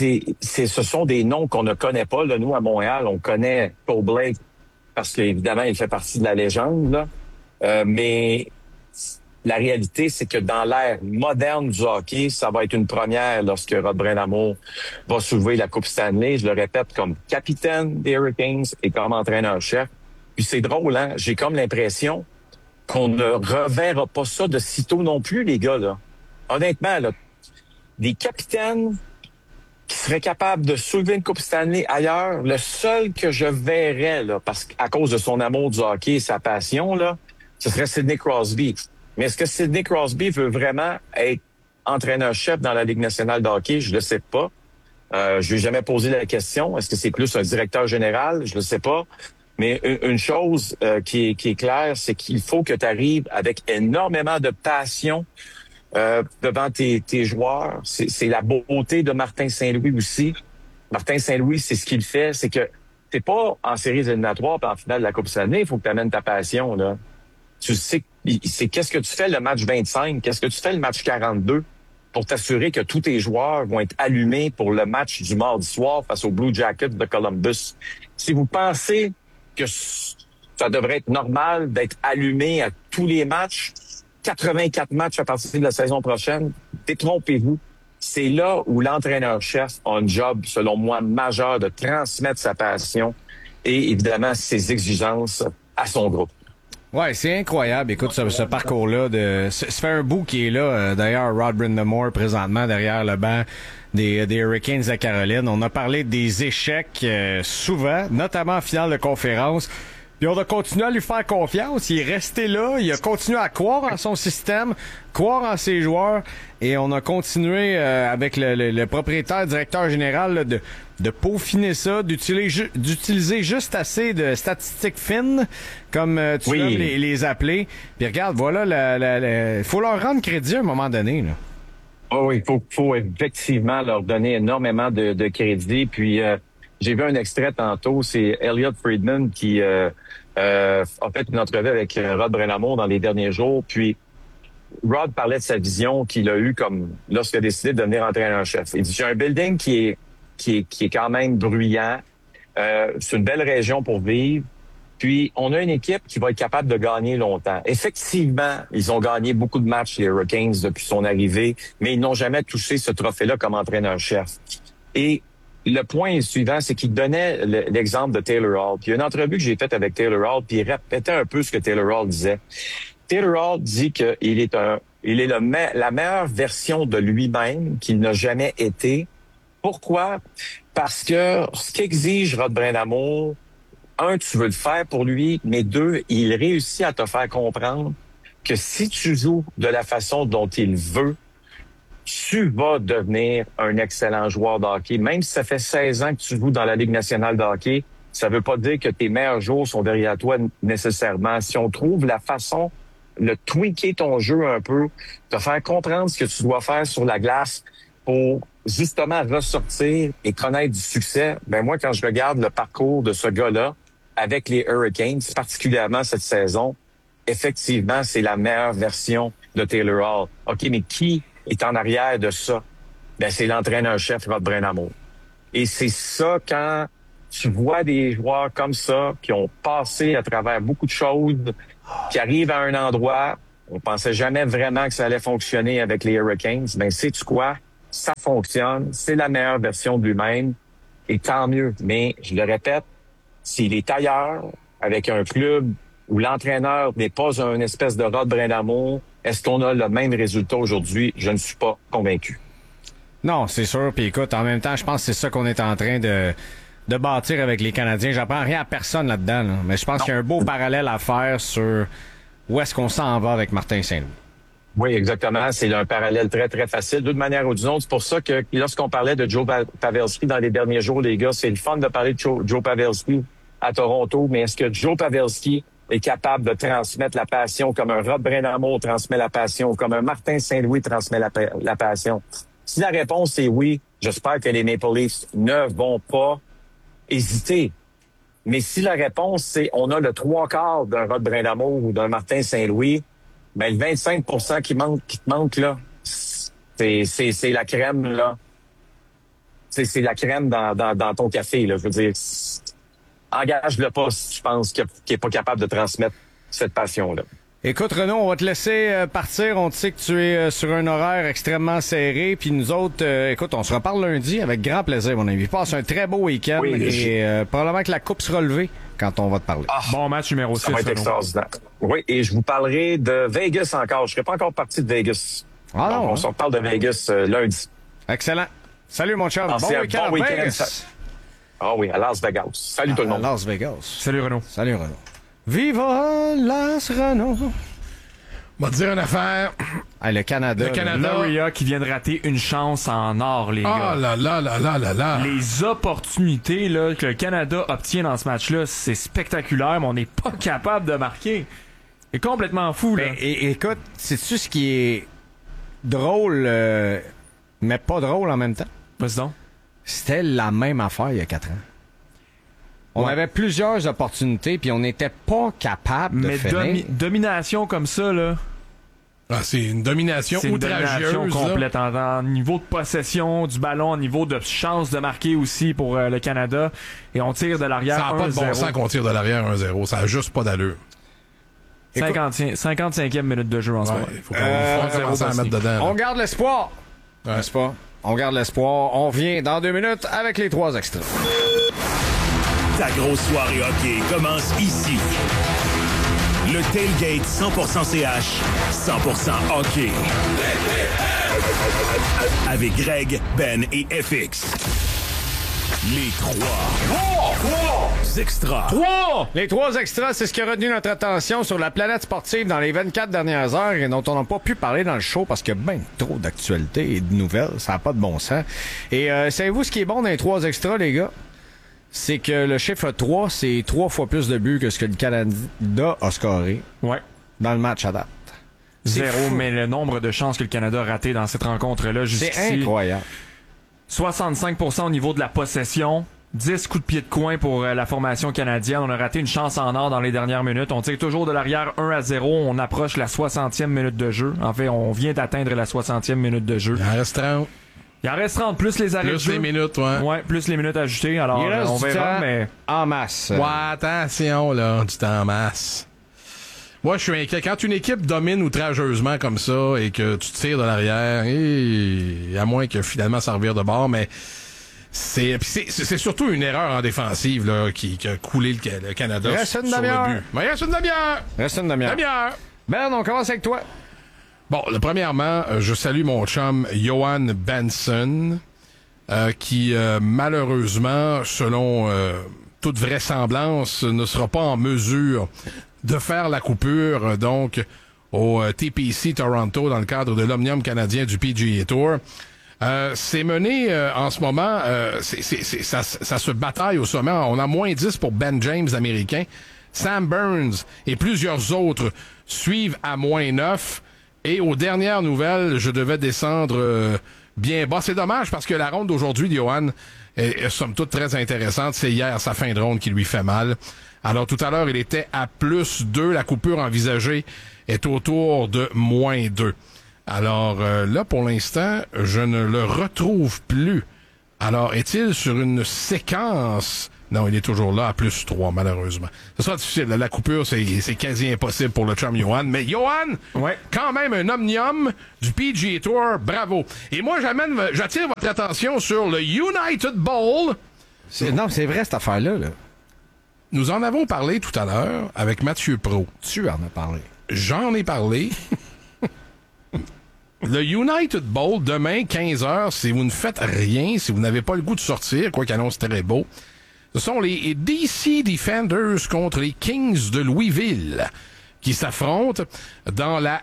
sont des noms qu'on ne connaît pas. Là, nous, à Montréal, on connaît Toe Blake parce qu'évidemment, il fait partie de la légende. Là. Mais la réalité, c'est que dans l'ère moderne du hockey, ça va être une première lorsque Rod Brind'Amour va soulever la Coupe Stanley. Je le répète, comme capitaine des Hurricanes et comme entraîneur-chef. Puis c'est drôle, hein? J'ai comme l'impression qu'on ne reverra pas ça de sitôt non plus, les gars, là. Honnêtement, là, des capitaines qui seraient capables de soulever une Coupe Stanley ailleurs, le seul que je verrais, là, parce qu'à cause de son amour du hockey et sa passion, là, ce serait Sidney Crosby. Mais est-ce que Sidney Crosby veut vraiment être entraîneur-chef dans la Ligue nationale de hockey? Je ne le sais pas. Je lui ai jamais posé la question. Est-ce que c'est plus un directeur général? Je ne le sais pas. Mais une chose qui est claire, c'est qu'il faut que tu arrives avec énormément de passion devant tes joueurs. C'est la beauté de Martin Saint-Louis aussi. Martin Saint-Louis, c'est ce qu'il fait, c'est que t'es pas en séries éliminatoires puis en finale de la Coupe Stanley, il faut que tu amènes ta passion, là. Tu sais, c'est qu'est-ce que tu fais le match 25, qu'est-ce que tu fais le match 42 pour t'assurer que tous tes joueurs vont être allumés pour le match du mardi soir face aux Blue Jackets de Columbus. Si vous pensez que ça devrait être normal d'être allumé à tous les matchs, 84 matchs à partir de la saison prochaine, détrompez-vous. C'est là où l'entraîneur-chef a un job, selon moi, majeur de transmettre sa passion et, évidemment, ses exigences à son groupe. Ouais, c'est incroyable. Écoute, ce parcours-là, ça fait un bout qui est là. D'ailleurs, Rod Brind'Amour, présentement, derrière le banc des Hurricanes à Caroline. On a parlé des échecs souvent, notamment en finale de conférence. Puis on a continué à lui faire confiance. Il est resté là. Il a continué à croire en son système, croire en ses joueurs. Et on a continué avec le propriétaire, directeur général, là, de peaufiner ça, d'utiliser juste assez de statistiques fines, comme tu aimes les appeler. Puis regarde, voilà, il faut leur rendre crédit à un moment donné, là. Oh oui, il faut effectivement leur donner énormément de crédit. Puis j'ai vu un extrait tantôt, c'est Elliot Friedman qui a fait une entrevue avec Rod Brind'Amour dans les derniers jours. Puis Rod parlait de sa vision qu'il a eue comme lorsqu'il a décidé de devenir entraîneur-chef. Il dit, j'ai un building qui est quand même bruyant. C'est une belle région pour vivre. Puis, on a une équipe qui va être capable de gagner longtemps. Effectivement, ils ont gagné beaucoup de matchs, les Hurricanes, depuis son arrivée, mais ils n'ont jamais touché ce trophée-là comme entraîneur-chef. Et le point suivant, c'est qu'il donnait l'exemple de Taylor Hall. Puis, il y a une entrevue que j'ai faite avec Taylor Hall, puis il répétait un peu ce que Taylor Hall disait. Taylor Hall dit qu'il est la meilleure version de lui-même qu'il n'a jamais été. Pourquoi? Parce que ce qu'exige Rod Brind'Amour, un, tu veux le faire pour lui, mais deux, il réussit à te faire comprendre que si tu joues de la façon dont il veut, tu vas devenir un excellent joueur de hockey. Même si ça fait 16 ans que tu joues dans la Ligue nationale de hockey, ça veut pas dire que tes meilleurs jours sont derrière toi nécessairement. Si on trouve la façon de tweaker ton jeu un peu, te faire comprendre ce que tu dois faire sur la glace pour justement ressortir et connaître du succès, ben moi, quand je regarde le parcours de ce gars-là avec les Hurricanes, particulièrement cette saison, effectivement, c'est la meilleure version de Taylor Hall. OK, mais qui est en arrière de ça? Ben, c'est l'entraîneur-chef Rod Brind'Amour. Et c'est ça, quand tu vois des joueurs comme ça, qui ont passé à travers beaucoup de choses, qui arrivent à un endroit, on pensait jamais vraiment que ça allait fonctionner avec les Hurricanes, ben, sais-tu quoi? Ça fonctionne, c'est la meilleure version de lui-même, et tant mieux. Mais, je le répète, s'il est ailleurs, avec un club où l'entraîneur n'est pas un espèce de Rod Brind'Amour, est-ce qu'on a le même résultat aujourd'hui? Je ne suis pas convaincu. Non, c'est sûr. Puis écoute, en même temps, je pense que c'est ça qu'on est en train de bâtir avec les Canadiens. J'apprends rien à personne là-dedans, là. Mais je pense qu'il y a un beau parallèle à faire sur où est-ce qu'on s'en va avec Martin Saint-Louis. Oui, exactement. C'est un parallèle très, très facile. D'une manière ou d'une autre, c'est pour ça que lorsqu'on parlait de Joe Pavelski dans les derniers jours, les gars, c'est le fun de parler de Joe Pavelski à Toronto, mais est-ce que Joe Pavelski est capable de transmettre la passion comme un Rod Brind'Amour transmet la passion, comme un Martin Saint-Louis transmet la passion? Si la réponse est oui, j'espère que les Maple Leafs ne vont pas hésiter. Mais si la réponse c'est on a le 3/4 d'un Rod Brind'Amour ou d'un Martin Saint-Louis, ben le 25% qui te manque là, c'est la crème là. C'est la crème dans ton café là. Je veux dire, engage-le pas si tu penses qu'il est pas capable de transmettre cette passion là. Écoute, Renaud, on va te laisser partir. On te sait que tu es sur un horaire extrêmement serré. Puis nous autres, écoute, on se reparle lundi avec grand plaisir, mon ami. Passe un très beau week-end et probablement que la coupe sera levée quand on va te parler. Bon match numéro 6. Ça va être extraordinaire. Oui, et je vous parlerai de Vegas encore. Je serai pas encore parti de Vegas. Ah non, on se reparle de Vegas lundi. Excellent. Salut, mon chum. Bon week-end. Bon week-end. Ah oui, à Las Vegas. Salut tout le monde. À Las Vegas. Salut, Renaud. Salut, Renaud. Viva Las Renaud. On va te dire une affaire. Le Canada. Lauria qui vient de rater une chance en or, les gars. Ah là là là là là là. Les opportunités là, que le Canada obtient dans ce match-là, c'est spectaculaire, mais on n'est pas capable de marquer. C'est complètement fou, là. Écoute, sais-tu ce qui est drôle, mais pas drôle en même temps? Vas-y donc. C'était la même affaire il y a 4 ans. On avait plusieurs opportunités, puis on n'était pas capable de finir. Domination comme ça, là. Ah, c'est une domination outrageuse. C'est une domination complète en niveau de possession du ballon, en niveau de chance de marquer aussi pour le Canada. Et on tire de l'arrière 1-0. Ça n'a pas de bon sens qu'on tire de l'arrière 1-0. Ça n'a juste pas d'allure. 55e minute de jeu en ce moment. Il faut commencer à mettre dedans. On garde l'espoir. N'est-ce pas? On garde l'espoir. On revient dans 2 minutes avec les 3 extras. Ta grosse soirée hockey commence ici. Le tailgate 100% CH, 100% hockey. Avec Greg, Ben et FX. Les 3 extras. 3! Les 3 extras, c'est ce qui a retenu notre attention sur la planète sportive dans les 24 dernières heures et dont on n'a pas pu parler dans le show parce qu'il y a bien trop d'actualités et de nouvelles. Ça n'a pas de bon sens. Et savez-vous ce qui est bon dans les 3 extras, les gars? C'est que le chiffre 3, c'est 3 fois plus de buts que ce que le Canada a scoré dans le match à date. 0, mais le nombre de chances que le Canada a raté dans cette rencontre-là jusqu'ici. C'est incroyable. 65% au niveau de la possession, 10 coups de pied de coin pour la formation canadienne. On a raté une chance en or dans les dernières minutes. On tire toujours de l'arrière 1-0. On approche la 60e minute de jeu. En fait, on vient d'atteindre la 60e minute de jeu. Il en reste 30. Il en reste 30, plus les arrêts de jeu. Plus les minutes, ouais. Plus les minutes ajoutées. Alors, on verra, mais... en masse. Ouais, attention, là, du temps en masse. Moi, je suis inquiet. Quand une équipe domine outrageusement comme ça et que tu tires de l'arrière, à moins que finalement ça revire de bord, mais c'est surtout une erreur en défensive là, qui a coulé le Canada Reste une sur demi-heure. le but. Mais reste une demi-heure. Reste une demi-heure. Ben, on commence avec toi. Bon, premièrement, je salue mon chum Johan Benson, qui malheureusement, selon toute vraisemblance, ne sera pas en mesure de faire la coupure. Donc, au TPC Toronto dans le cadre de l'Omnium canadien du PGA Tour. C'est mené en ce moment, ça se bataille au sommet. On a moins 10 pour Ben James, américain. Sam Burns et plusieurs autres suivent à moins 9. Et aux dernières nouvelles, je devais descendre bien bas. C'est dommage parce que la ronde d'aujourd'hui, Johan, est somme toute très intéressante. C'est hier sa fin de ronde qui lui fait mal. Alors tout à l'heure, il était à +2. La coupure envisagée est autour de moins 2. Alors là, pour l'instant, je ne le retrouve plus. Alors, est-il sur une séquence? Non, il est toujours là à +3, malheureusement. Ce sera difficile. La coupure, c'est quasi impossible pour le chum Johan. Mais Johan, quand même un omnium du PGA Tour, bravo. Et moi, j'attire votre attention sur le United Bowl. Non, c'est vrai cette affaire-là. Là. Nous en avons parlé tout à l'heure avec Mathieu Pro. Tu en as parlé. J'en ai parlé. Le United Bowl, demain, 15h, si vous ne faites rien, si vous n'avez pas le goût de sortir, quoi qu'il annonce très beau, ce sont les DC Defenders contre les Kings de Louisville qui s'affrontent dans la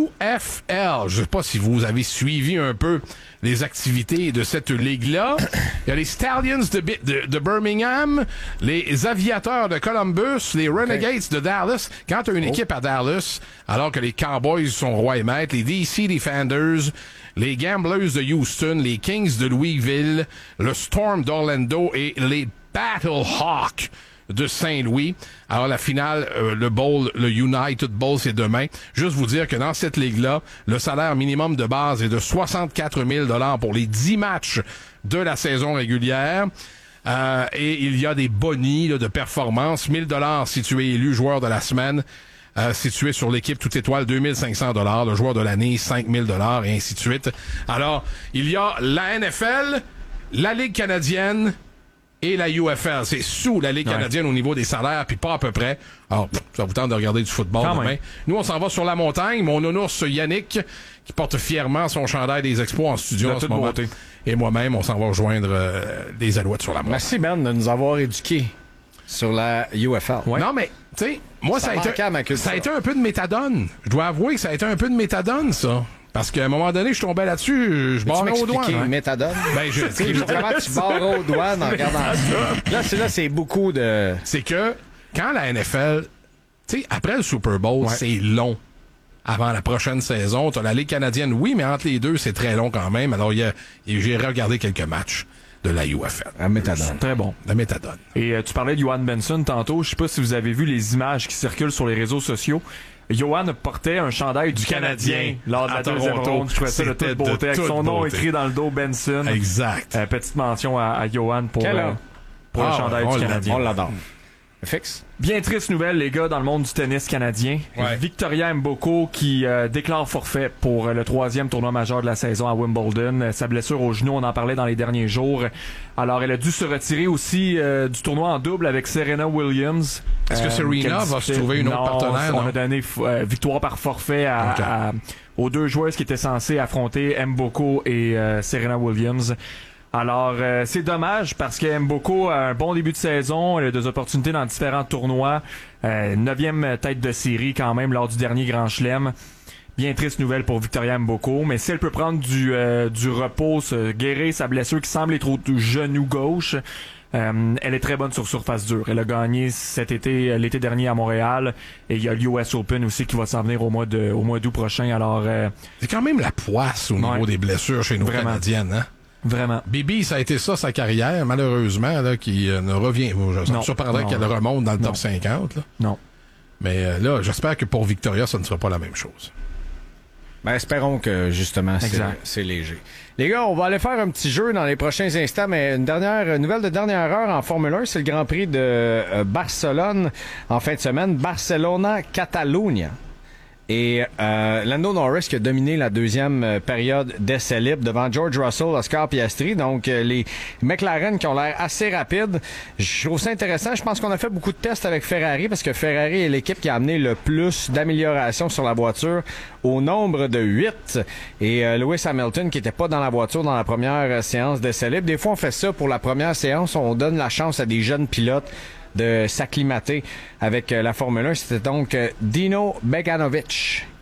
UFL. Je sais pas si vous avez suivi un peu les activités de cette ligue-là. Il y a les Stallions de Birmingham, les Aviateurs de Columbus, les Renegades de Dallas. Quand tu as une équipe à Dallas, alors que les Cowboys sont rois et maîtres, les DC Defenders, les Gamblers de Houston, les Kings de Louisville, le Storm d'Orlando et les Battlehawks de Saint-Louis. Alors la finale, le United Bowl, c'est demain. Juste vous dire que dans cette ligue-là, le salaire minimum de base est de 64 000 $ pour les 10 matchs de la saison régulière. Et il y a des bonis de performance. 1 000 $ si tu es élu joueur de la semaine. Si tu es sur l'équipe toute étoile, 2 500 $. Le joueur de l'année, 5 000 $ et ainsi de suite. Alors, il y a la NFL, la Ligue canadienne et la UFL. C'est sous la Ligue canadienne au niveau des salaires, puis pas à peu près. Alors, ça vous tente de regarder du football demain. Nous, on s'en va sur la montagne. Mon nounours Yannick, qui porte fièrement son chandail des Expos en studio en ce moment. Et moi-même, on s'en va rejoindre des Alouettes sur la montagne. Merci, Ben, de nous avoir éduqués sur la UFL. Ouais. Non, mais, tu sais, moi, ça a été un peu de méthadone. Je dois avouer que ça a été un peu de méthadone, ça. Parce qu'à un moment donné, je tombais là-dessus, je barrais au doigt. Méthadone? Ben, comment tu barres au doigt en regardant ça? Là, c'est beaucoup de... C'est que, quand la NFL, tu sais, après le Super Bowl, c'est long. Avant la prochaine saison, t'as la Ligue canadienne, oui, mais entre les deux, c'est très long quand même. Alors, j'ai regardé quelques matchs de la UFL. La méthadone. Très bon. La méthadone. Et tu parlais de Johan Benson tantôt. Je sais pas si vous avez vu les images qui circulent sur les réseaux sociaux. Johan portait un chandail du Canadien lors de la deuxième ronde. Je trouvais ça de toute beauté. Avec son nom écrit dans le dos, Benson. Exact. Petite mention à Johan pour le chandail du Canadien. On l'adore. Fixe. Bien triste nouvelle, les gars, dans le monde du tennis canadien. Victoria Mboko qui déclare forfait pour le 3e tournoi majeur de la saison à Wimbledon. Sa blessure au genou, on en parlait dans les derniers jours. Alors, elle a dû se retirer aussi du tournoi en double avec Serena Williams. Est-ce que Serena va se trouver une autre partenaire? On a donné victoire par forfait aux deux joueuses qui étaient censées affronter Mboko et Serena Williams. Alors, c'est dommage parce que Mboko a un bon début de saison, elle a des opportunités dans différents tournois. 9e tête de série quand même lors du dernier Grand Chelem. Bien triste nouvelle pour Victoria Mboko, mais si elle peut prendre du repos, se guérir sa blessure qui semble être au genou gauche, elle est très bonne sur surface dure. Elle a gagné cet été, l'été dernier à Montréal, et il y a l'US Open aussi qui va s'en venir au mois d'août prochain. Alors, c'est quand même la poisse au niveau des blessures chez nos Canadiennes, hein? Vraiment. Bibi, ça a été ça, sa carrière, malheureusement, là, qui ne revient. Ça me surprendrait qu'elle remonte dans le top 50. Là. Non. Mais là, j'espère que pour Victoria, ça ne sera pas la même chose. Ben, espérons que, justement, c'est léger. Les gars, on va aller faire un petit jeu dans les prochains instants, mais une nouvelle de dernière heure en Formule 1, c'est le Grand Prix de Barcelone en fin de semaine. Barcelona-Catalunya. Et Lando Norris qui a dominé la deuxième période d'essai libre devant George Russell, Oscar Piastri. Donc, les McLaren qui ont l'air assez rapides. Je trouve ça intéressant. Je pense qu'on a fait beaucoup de tests avec Ferrari parce que Ferrari est l'équipe qui a amené le plus d'améliorations sur la voiture au nombre de 8. Et Lewis Hamilton qui était pas dans la voiture dans la première séance d'essai libre. Des fois, on fait ça pour la première séance. On donne la chance à des jeunes pilotes de s'acclimater avec la Formule 1. C'était donc Dino Beganovic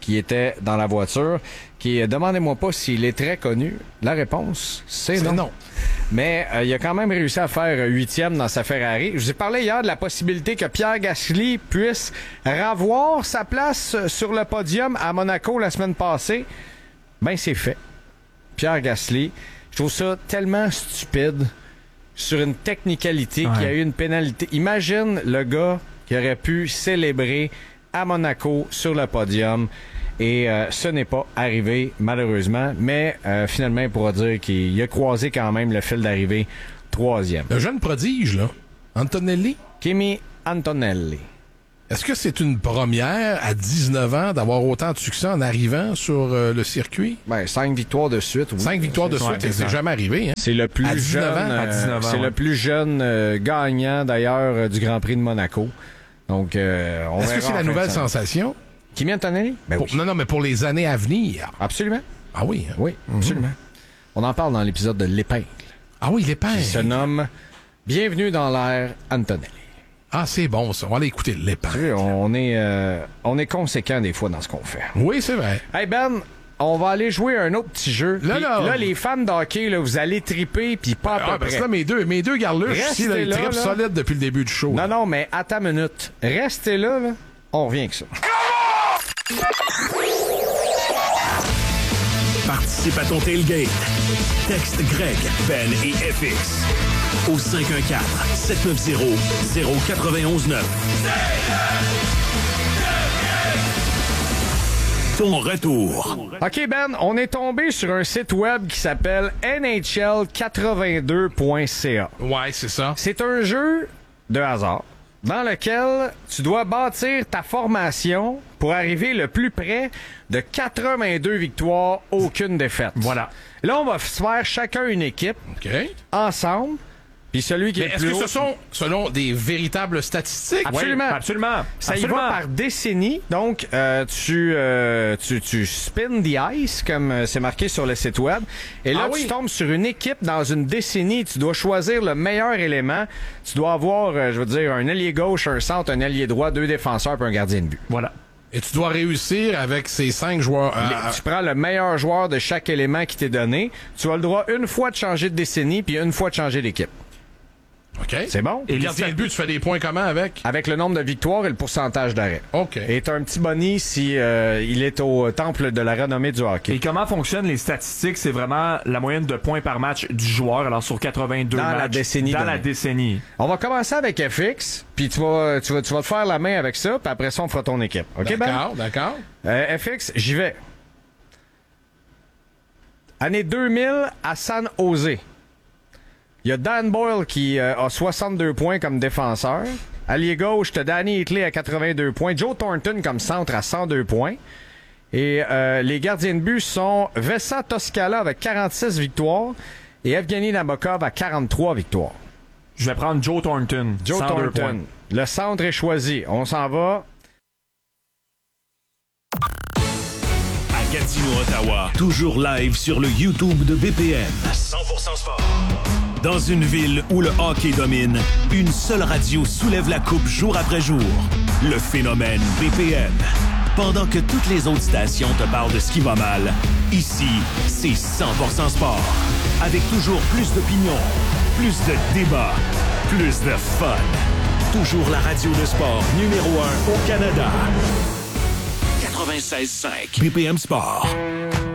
qui était dans la voiture, qui demandez-moi pas s'il est très connu. La réponse, c'est non. Mais il a quand même réussi à faire 8e dans sa Ferrari. Je vous ai parlé hier de la possibilité que Pierre Gasly puisse revoir sa place sur le podium à Monaco la semaine passée. Ben, c'est fait. Pierre Gasly, je trouve ça tellement stupide sur une technicalité qui a eu une pénalité. Imagine le gars qui aurait pu célébrer à Monaco sur le podium. Et ce n'est pas arrivé, malheureusement. Mais finalement, il pourra dire qu'il a croisé quand même le fil d'arrivée 3e. Le jeune prodige, là, Antonelli. Kimi Antonelli. Est-ce que c'est une première à 19 ans d'avoir autant de succès en arrivant sur le circuit? Ben, 5 victoires de suite. Oui. 5 victoires de suite, c'est jamais arrivé. Hein? C'est le plus le plus jeune gagnant, d'ailleurs, du Grand Prix de Monaco. Donc, est-ce que c'est la nouvelle sensation? Kimi Antonelli? Ben oui. Non, mais pour les années à venir. Absolument. Ah oui? Hein? Oui, absolument. On en parle dans l'épisode de l'Épingle. Ah oui, l'Épingle. Qui se nomme Bienvenue dans l'ère Antonelli. Ah, c'est bon, ça. On va aller écouter l'Épingle. Tu sais, on est conséquent des fois dans ce qu'on fait. Oui, c'est vrai. Hey Ben, on va aller jouer un autre petit jeu. Là, les fans d'hockey, là, vous allez triper, puis pas à peu près. Là, mes deux garluches ici, là, ils trippent solides depuis le début du show. Non, mais attends une minute. Restez là. On revient avec ça. Participe à ton tailgate. Texte Greg, Ben et FX au 514-790-0919. Ton retour. OK, Ben, on est tombé sur un site web qui s'appelle NHL82.ca. Ouais, c'est ça. C'est un jeu de hasard dans lequel tu dois bâtir ta formation pour arriver le plus près de 82 victoires, aucune défaite. Voilà. Là, on va se faire chacun une équipe, ensemble, puis celui qui est le plus haut... Est-ce que ce sont, selon des véritables statistiques? Absolument. Oui, absolument. Ça y va par décennie. Donc, tu spin the ice, comme c'est marqué sur le site web. Et là, tu tombes sur une équipe dans une décennie. Tu dois choisir le meilleur élément. Tu dois avoir, un ailier gauche, un centre, un ailier droit, 2 défenseurs puis un gardien de but. Voilà. Et tu dois réussir avec ces 5 joueurs. Tu prends le meilleur joueur de chaque élément qui t'est donné. Tu as le droit une fois de changer de décennie puis une fois de changer d'équipe. OK. C'est bon? Et le gardien de but, tu fais des points comment avec? Avec le nombre de victoires et le pourcentage d'arrêt. OK. Et t'as un petit boni si il est au temple de la renommée du hockey. Et comment fonctionnent les statistiques? C'est vraiment la moyenne de points par match du joueur, alors sur 82 matchs. Dans la décennie. On va commencer avec FX, puis tu vas te faire la main avec ça, puis après ça, on fera ton équipe. OK, D'accord. FX, j'y vais. Année 2000 à San Jose. Il y a Dan Boyle qui a 62 points comme défenseur. Allié gauche, t'as Danny Hitley à 82 points. Joe Thornton comme centre à 102 points. Et les gardiens de but sont Vesa Toscala avec 46 victoires et Evgeny Nabokov à 43 victoires. Je vais prendre Joe Thornton. Joe Thornton. Le centre est choisi. On s'en va. À Gatineau, Ottawa. Toujours live sur le YouTube de BPM. 100% sport. Dans une ville où le hockey domine, une seule radio soulève la coupe jour après jour. Le phénomène BPM. Pendant que toutes les autres stations te parlent de ce qui va mal, ici, c'est 100% sport. Avec toujours plus d'opinions, plus de débats, plus de fun. Toujours la radio de sport numéro 1 au Canada. 96.5 BPM Sport.